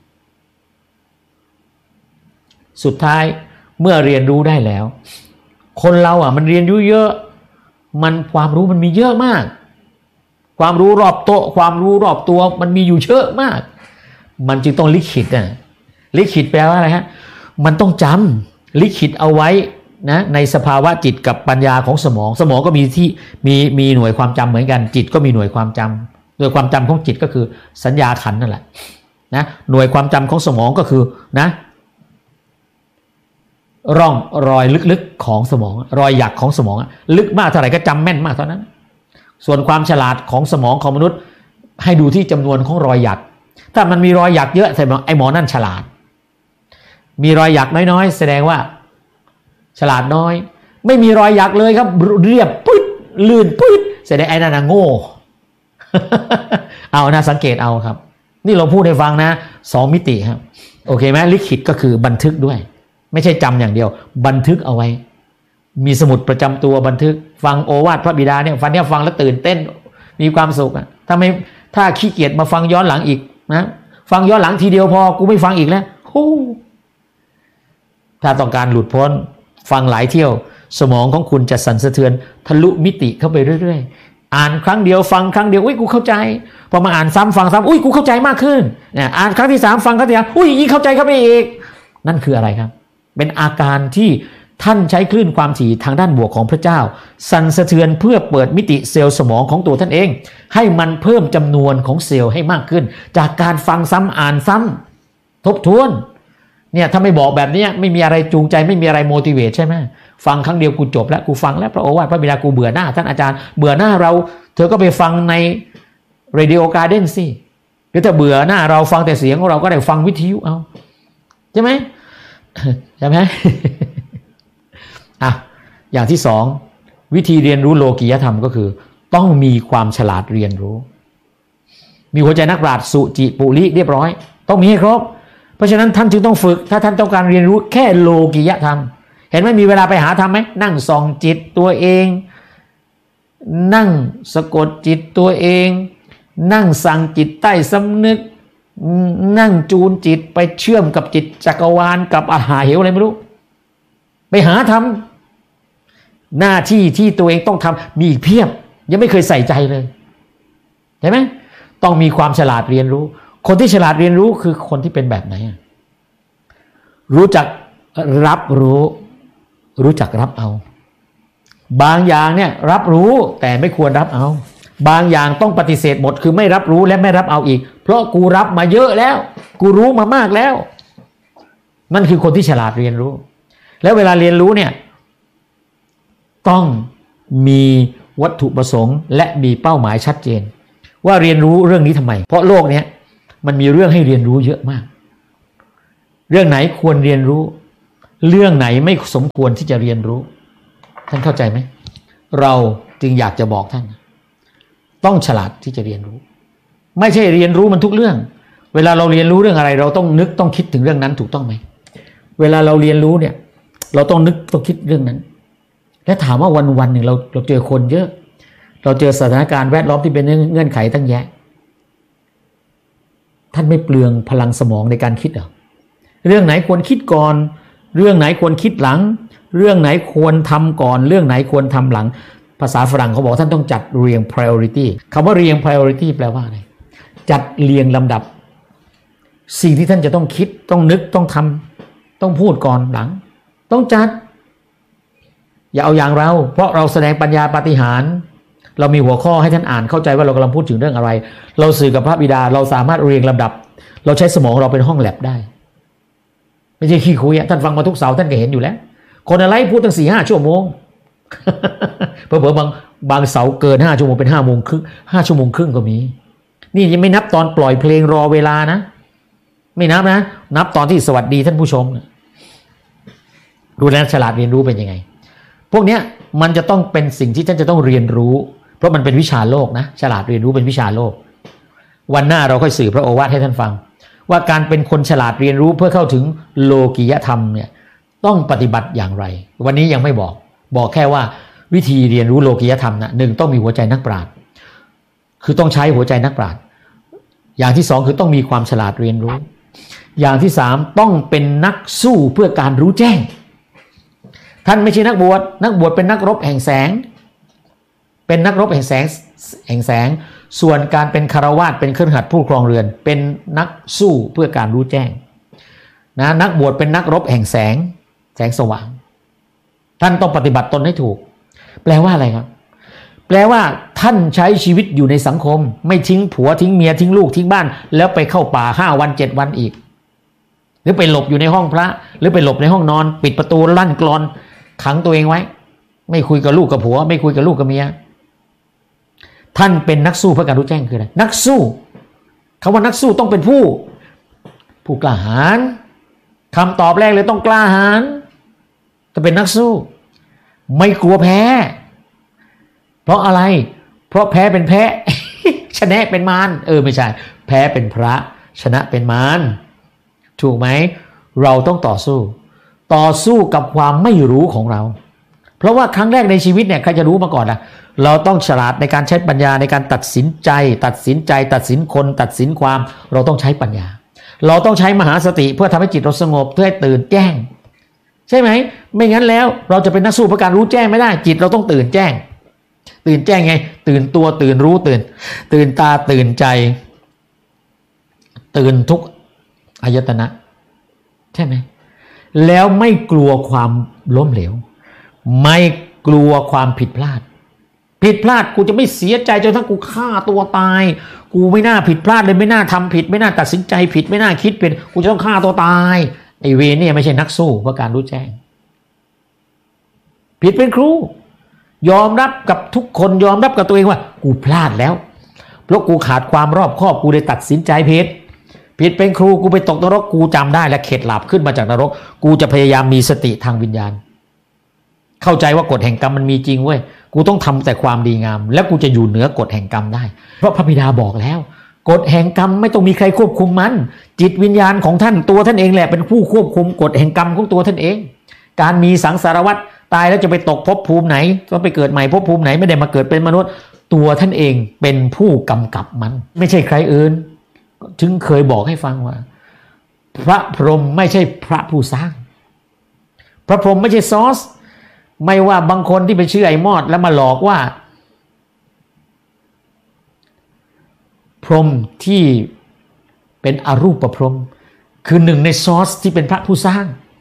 สุดท้ายเมื่อเรียนรู้ได้แล้วคนเราอ่ะมันเรียนรู้เยอะมันความรู้มันมีเยอะมากความรู้รอบโต๊ะความรู้รอบตัวมันมีอยู่เยอะมากมันจึงต้องลิขิตนะลิขิตแปลว่าอะไรฮะมันต้องจำลิขิตเอาไว้นะในสภาวะจิตกับปัญญาของสมองสมองก็มีที่มีมีหน่วยความจำเหมือนกันจิตก็มีหน่วยความจำหน่วยความจำของจิตก็คือสัญญาขันธ์นั่นแหละนะหน่วยความจำของสมองก็คือนะร่องรอยลึกๆของสมองรอยหยักของสมองลึกมากเท่าไหร่ก็จำแม่นมากเท่านั้นส่วนความฉลาดของสมองของมนุษย์ให้ดูที่จำนวนของรอยหยักถ้ามันมีรอยหยักเยอะแสดงว่าไอ้หมอนั่นฉลาดมีรอยหยักน้อยๆแสดงว่าฉลาดน้อยไม่มีรอยหยักเลยครับเรียบปึ๊ดลื่นปึ๊ดแสดงไอ้นั่นน่ะโง่ เอานะสังเกตเอาครับนี่เราพูดให้ฟังนะสองมิติครับโอเคไหมลิขิตก็คือบันทึกด้วยไม่ใช่จำอย่างเดียวบันทึกเอาไว้มีสมุดประจำตัวบันทึกฟังโอวาทพระบิดาเนี่ยฟังเนี่ยฟังแล้วตื่นเต้นมีความสุขอ่ะถ้าไม่ถ้าขี้เกียจมาฟังย้อนหลังอีกนะฟังย้อนหลังทีเดียวพอกูไม่ฟังอีกแล้วโอ้ถ้าต้องการหลุดพ้นฟังหลายเที่ยวสมองของคุณจะสั่นสะเทือนทะลุมิติเข้าไปเรื่อยๆอ่านครั้งเดียวฟังครั้งเดียวอุ้ยกูเข้าใจพอมาอ่านซ้ำฟังซ้ำอุ้ยกูเข้าใจมากขึ้นเนี่ยอ่านครั้งที่สามฟังครั้งที่สามอุ้ยยิ่งเข้าใจเข้าไปอีกนั่นคืออะไรครับเป็นอาการที่ท่านใช้คลื่นความถี่ทางด้านบวกของพระเจ้าสั่นสะเทือนเพื่อเปิดมิติเซลล์สมองของตัวท่านเองให้มันเพิ่มจำนวนของเซลล์ให้มากขึ้นจากการฟังซ้ำอ่านซ้ำทบทวนเนี่ยถ้าไม่บอกแบบนี้ไม่มีอะไรจูงใจไม่มีอะไรโมทิเวตใช่ไหมฟังครั้งเดียวกูจบแล้วกูฟังแล้วพระโอวาทพระบิดากูเบื่อหน้าท่านอาจารย์เบื่อหน้าเราเธอก็ไปฟังใน Radio Garden สิหรือถ้าเบื่อหน้าเราฟังแต่เสียงของเราก็ได้ฟังวิทยุเอาใช่ไหมใช่ไหม อ่ะอย่างที่สองวิธีเรียนรู้โลกียธรรมก็คือต้องมีความฉลาดเรียนรู้มีหัวใจนักปราชญ์สุจิปุริเรียบร้อยต้องมีให้ครบเพราะฉะนั้นท่านจึงต้องฝึกถ้าท่านต้องการเรียนรู้แค่โลกียธรรมเห็นไหมมีเวลาไปหาธรรมไหมนั่งส่องจิตตัวเองนั่งสะกดจิตตัวเองนั่งสั่งจิตใต้สำนึกนั่งจูนจิตไปเชื่อมกับจิตจักรวาลกับอาหาเหวอะไรไม่รู้ไปหาทำหน้าที่ที่ตัวเองต้องทำมีอีกเพียบยังไม่เคยใส่ใจเลยเห็นไหมต้องมีความฉลาดเรียนรู้คนที่ฉลาดเรียนรู้คือคนที่เป็นแบบไหนรู้จักรับรู้รู้จักรับเอาบางอย่างเนี่ยรับรู้แต่ไม่ควรรับเอาบางอย่างต้องปฏิเสธหมดคือไม่รับรู้และไม่รับเอาอีกเพราะกูรับมาเยอะแล้วกูรู้มามากแล้วนั่นคือคนที่ฉลาดเรียนรู้แล้วเวลาเรียนรู้เนี่ยต้องมีวัตถุประสงค์และมีเป้าหมายชัดเจนว่าเรียนรู้เรื่องนี้ทำไมเพราะโลกนี้มันมีเรื่องให้เรียนรู้เยอะมากเรื่องไหนควรเรียนรู้เรื่องไหนไม่สมควรที่จะเรียนรู้ท่านเข้าใจไหมเราจึงอยากจะบอกท่านต้องฉลาดที่จะเรียนรู้ไม่ใช่เรียนรู้มันทุกเรื่องเวลาเราเรียนรู้เรื่องอะไรเราต้องนึกต้องคิดถึงเรื่องนั้นถูกต้องไหมเวลาเราเรียนรู้เนี่ยเราต้องนึกต้องคิดเรื่องนั้นและถามว่าวันวันหนึ่งเราเราเจอคนเยอะเราเจอสถานการณ์แวดล้อมที่เป็นเงื่อนไขตั้งแยะท่านไม่เปลืองพลังสมองในการคิดเหรอเรื่องไหนควรคิดก่อนเรื่องไหนควรคิดหลังเรื่องไหนควรทำก่อนเรื่องไหนควรทำหลังภาษาฝรั่งเขาบอกท่านต้องจัดเรียง priority คำว่าเรียง priority แปลว่าอะไรจัดเรียงลำดับสิ่งที่ท่านจะต้องคิดต้องนึกต้องทำต้องพูดก่อนหลังต้องจัดอย่าเอาอย่างเราเพราะเราแสดงปัญญาปาฏิหาริย์เรามีหัวข้อให้ท่านอ่านเข้าใจว่าเรากำลังพูดถึงเรื่องอะไรเราสื่อกับพระบิดาเราสามารถเรียงลำดับเราใช้สมองเราเป็นห้องแลบได้ไม่ใช่ขี้คุยท่านฟังมาทุกเสาร์ท่านก็เห็นอยู่แล้วคนอะไรพูดตั้งสี่ห้าชั่วโมงเผลอๆบางบางเสาร์เกินห้าชั่วโมงเป็นห้าโมงครึ่งห้าชั่วโมงครึ่งก็มีนี่ยังไม่นับตอนปล่อยเพลงรอเวลานะไม่นับนะนับตอนที่สวัสดีท่านผู้ชมรู้แล้วฉลาดเรียนรู้เป็นยังไงพวกเนี้ยมันจะต้องเป็นสิ่งที่ท่านจะต้องเรียนรู้เพราะมันเป็นวิชาโลกนะฉลาดเรียนรู้เป็นวิชาโลกวันหน้าเราค่อยสื่อพระโอวาทให้ท่านฟังว่าการเป็นคนฉลาดเรียนรู้เพื่อเข้าถึงโลกียธรรมเนี่ยต้องปฏิบัติอย่างไรวันนี้ยังไม่บอกบอกแค่ว่าวิธีเรียนรู้โลกียธรรมนะหนึ่งต้องมีหัวใจนักปราชญ์คือต้องใช้หัวใจนักปราชญ์อย่างที่สองคือต้องมีความฉลาดเรียนรู้อย่างที่สามต้องเป็นนักสู้เพื่อการรู้แจ้งท่านไม่ใช่นักบวชนักบวชเป็นนักรบแห่งแสงเป็นนักรบแห่งแสงแห่งแสงส่วนการเป็นคฤหัสถ์เป็นเครือขัดผู้ครองเรือนเป็นนักสู้เพื่อการรู้แจ้งนะนักบวชเป็นนักรบแห่งแสงแสงสว่างท่านต้องปฏิบัติตนให้ถูกแปลว่าอะไรครับแปลว่าท่านใช้ชีวิตอยู่ในสังคมไม่ทิ้งผัวทิ้งเมียทิ้งลูกทิ้งบ้านแล้วไปเข้าป่าห้าวันเจ็ดวันอีกหรือไปหลบอยู่ในห้องพระหรือไปหลบในห้องนอนปิดประตูลั่นกลอนขังตัวเองไว้ไม่คุยกับลูกกับผัวไม่คุยกับลูกกับเมียท่านเป็นนักสู้เพื่อการรู้แจ้งคืออะไรนักสู้คำว่านักสู้ต้องเป็นผู้ผู้กล้าหาญคำตอบแรกเลยต้องกล้าหาญจะเป็นนักสู้ไม่กลัวแพ้เพราะอะไรเพราะแพ้เป็นแพ้ ชนะเป็นมารเออไม่ใช่แพ้เป็นพระชนะเป็นมารถูกไหมเราต้องต่อสู้ต่อสู้กับความไม่รู้ของเราเพราะว่าครั้งแรกในชีวิตเนี่ยใครจะรู้มาก่อนล่ะเราต้องฉลาดในการใช้ปัญญาในการตัดสินใจตัดสินใจตัดสินคนตัดสินความเราต้องใช้ปัญญาเราต้องใช้มหาสติเพื่อทำให้จิตเราสงบเพื่อให้ตื่นแจ้งใช่ไหมไม่งั้นแล้วเราจะเป็นนักสู้เพื่อการรู้แจ้งไม่ได้จิตเราต้องตื่นแจ้งตื่นแจ้งไงตื่นตัวตื่นรู้ตื่นตื่นตาตื่นใจตื่นทุกอายตนะใช่ไหมแล้วไม่กลัวความล้มเหลวไม่กลัวความผิดพลาดผิดพลาดกูจะไม่เสียใจจนทั้งกูฆ่าตัวตายกูไม่น่าผิดพลาดเลยไม่น่าทำผิดไม่น่าตัดสินใจผิดไม่น่าคิดเป็นกูจะต้องฆ่าตัวตายไอเวรเนี่ยไม่ใช่นักสู้เพื่อการรู้แจ้งผิดเป็นครูยอมรับกับทุกคนยอมรับกับตัวเองว่ากูพลาดแล้วเพราะกูขาดความรอบคอบกูเลยตัดสินใจผิดผิดเป็นครูกูไปตกนรกกูจำได้และเข็ดหลาบขึ้นมาจากนรกกูจะพยายามมีสติทางวิญญาณเข้าใจว่ากฎแห่งกรรมมันมีจริงเว้ยกูต้องทำแต่ความดีงามแล้วกูจะอยู่เหนือกฎแห่งกรรมได้เพราะพระบิดาบอกแล้วกฎแห่งกรรมไม่ต้องมีใครควบคุมมันจิตวิญญาณของท่านตัวท่านเองแหละเป็นผู้ควบคุมกฎแห่งกรรมของตัวท่านเองการมีสังสารวัฏตายแล้วจะไปตกภพภูมิไหนต้องไปเกิดใหม่ภพภูมิไหนไม่ได้มาเกิดเป็นมนุษย์ตัวท่านเองเป็นผู้กำกับมันไม่ใช่ใครอื่นถึงเคยบอกให้ฟังว่าพระพรหมไม่ใช่พระผู้สร้างพระพรหมไม่ใช่ซอสไม่ว่าบางคนที่ไปเชื่อไอ้มอดแล้วมาหลอกว่าพรหมที่เป็นอรูปพรหมคือหนึ่งในซอสที่เป็นพระผู้สร้าง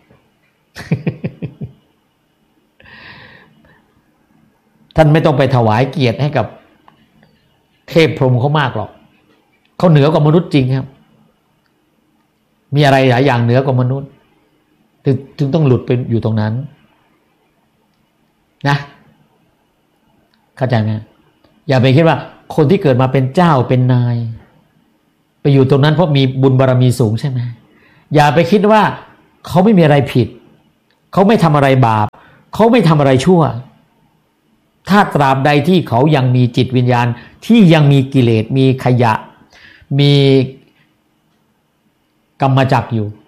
ท่านไม่ต้องไปถวายเกียรติให้กับเทพพรหมเขามากหรอกเขาเหนือกว่ามนุษย์จริงครับมีอะไรหลายอย่างเหนือกว่ามนุษย์ถึงถึงต้องหลุดไปอยู่ตรงนั้นนะเข้าใจไหมอย่าไปคิดว่าคนที่เกิดมาเป็นเจ้าเป็นนายไปอยู่ตรงนั้นเพราะมีบุญบารมีสูงใช่ไหมอย่าไปคิดว่าเขาไม่มีอะไรผิดเขาไม่ทำอะไรบาปเขาไม่ทำอะไรชั่วถ้าตราบใดที่เขายังมีจิตวิญญาณที่ยังมีกิเลสมีขยะมีกรรมจักรอยู่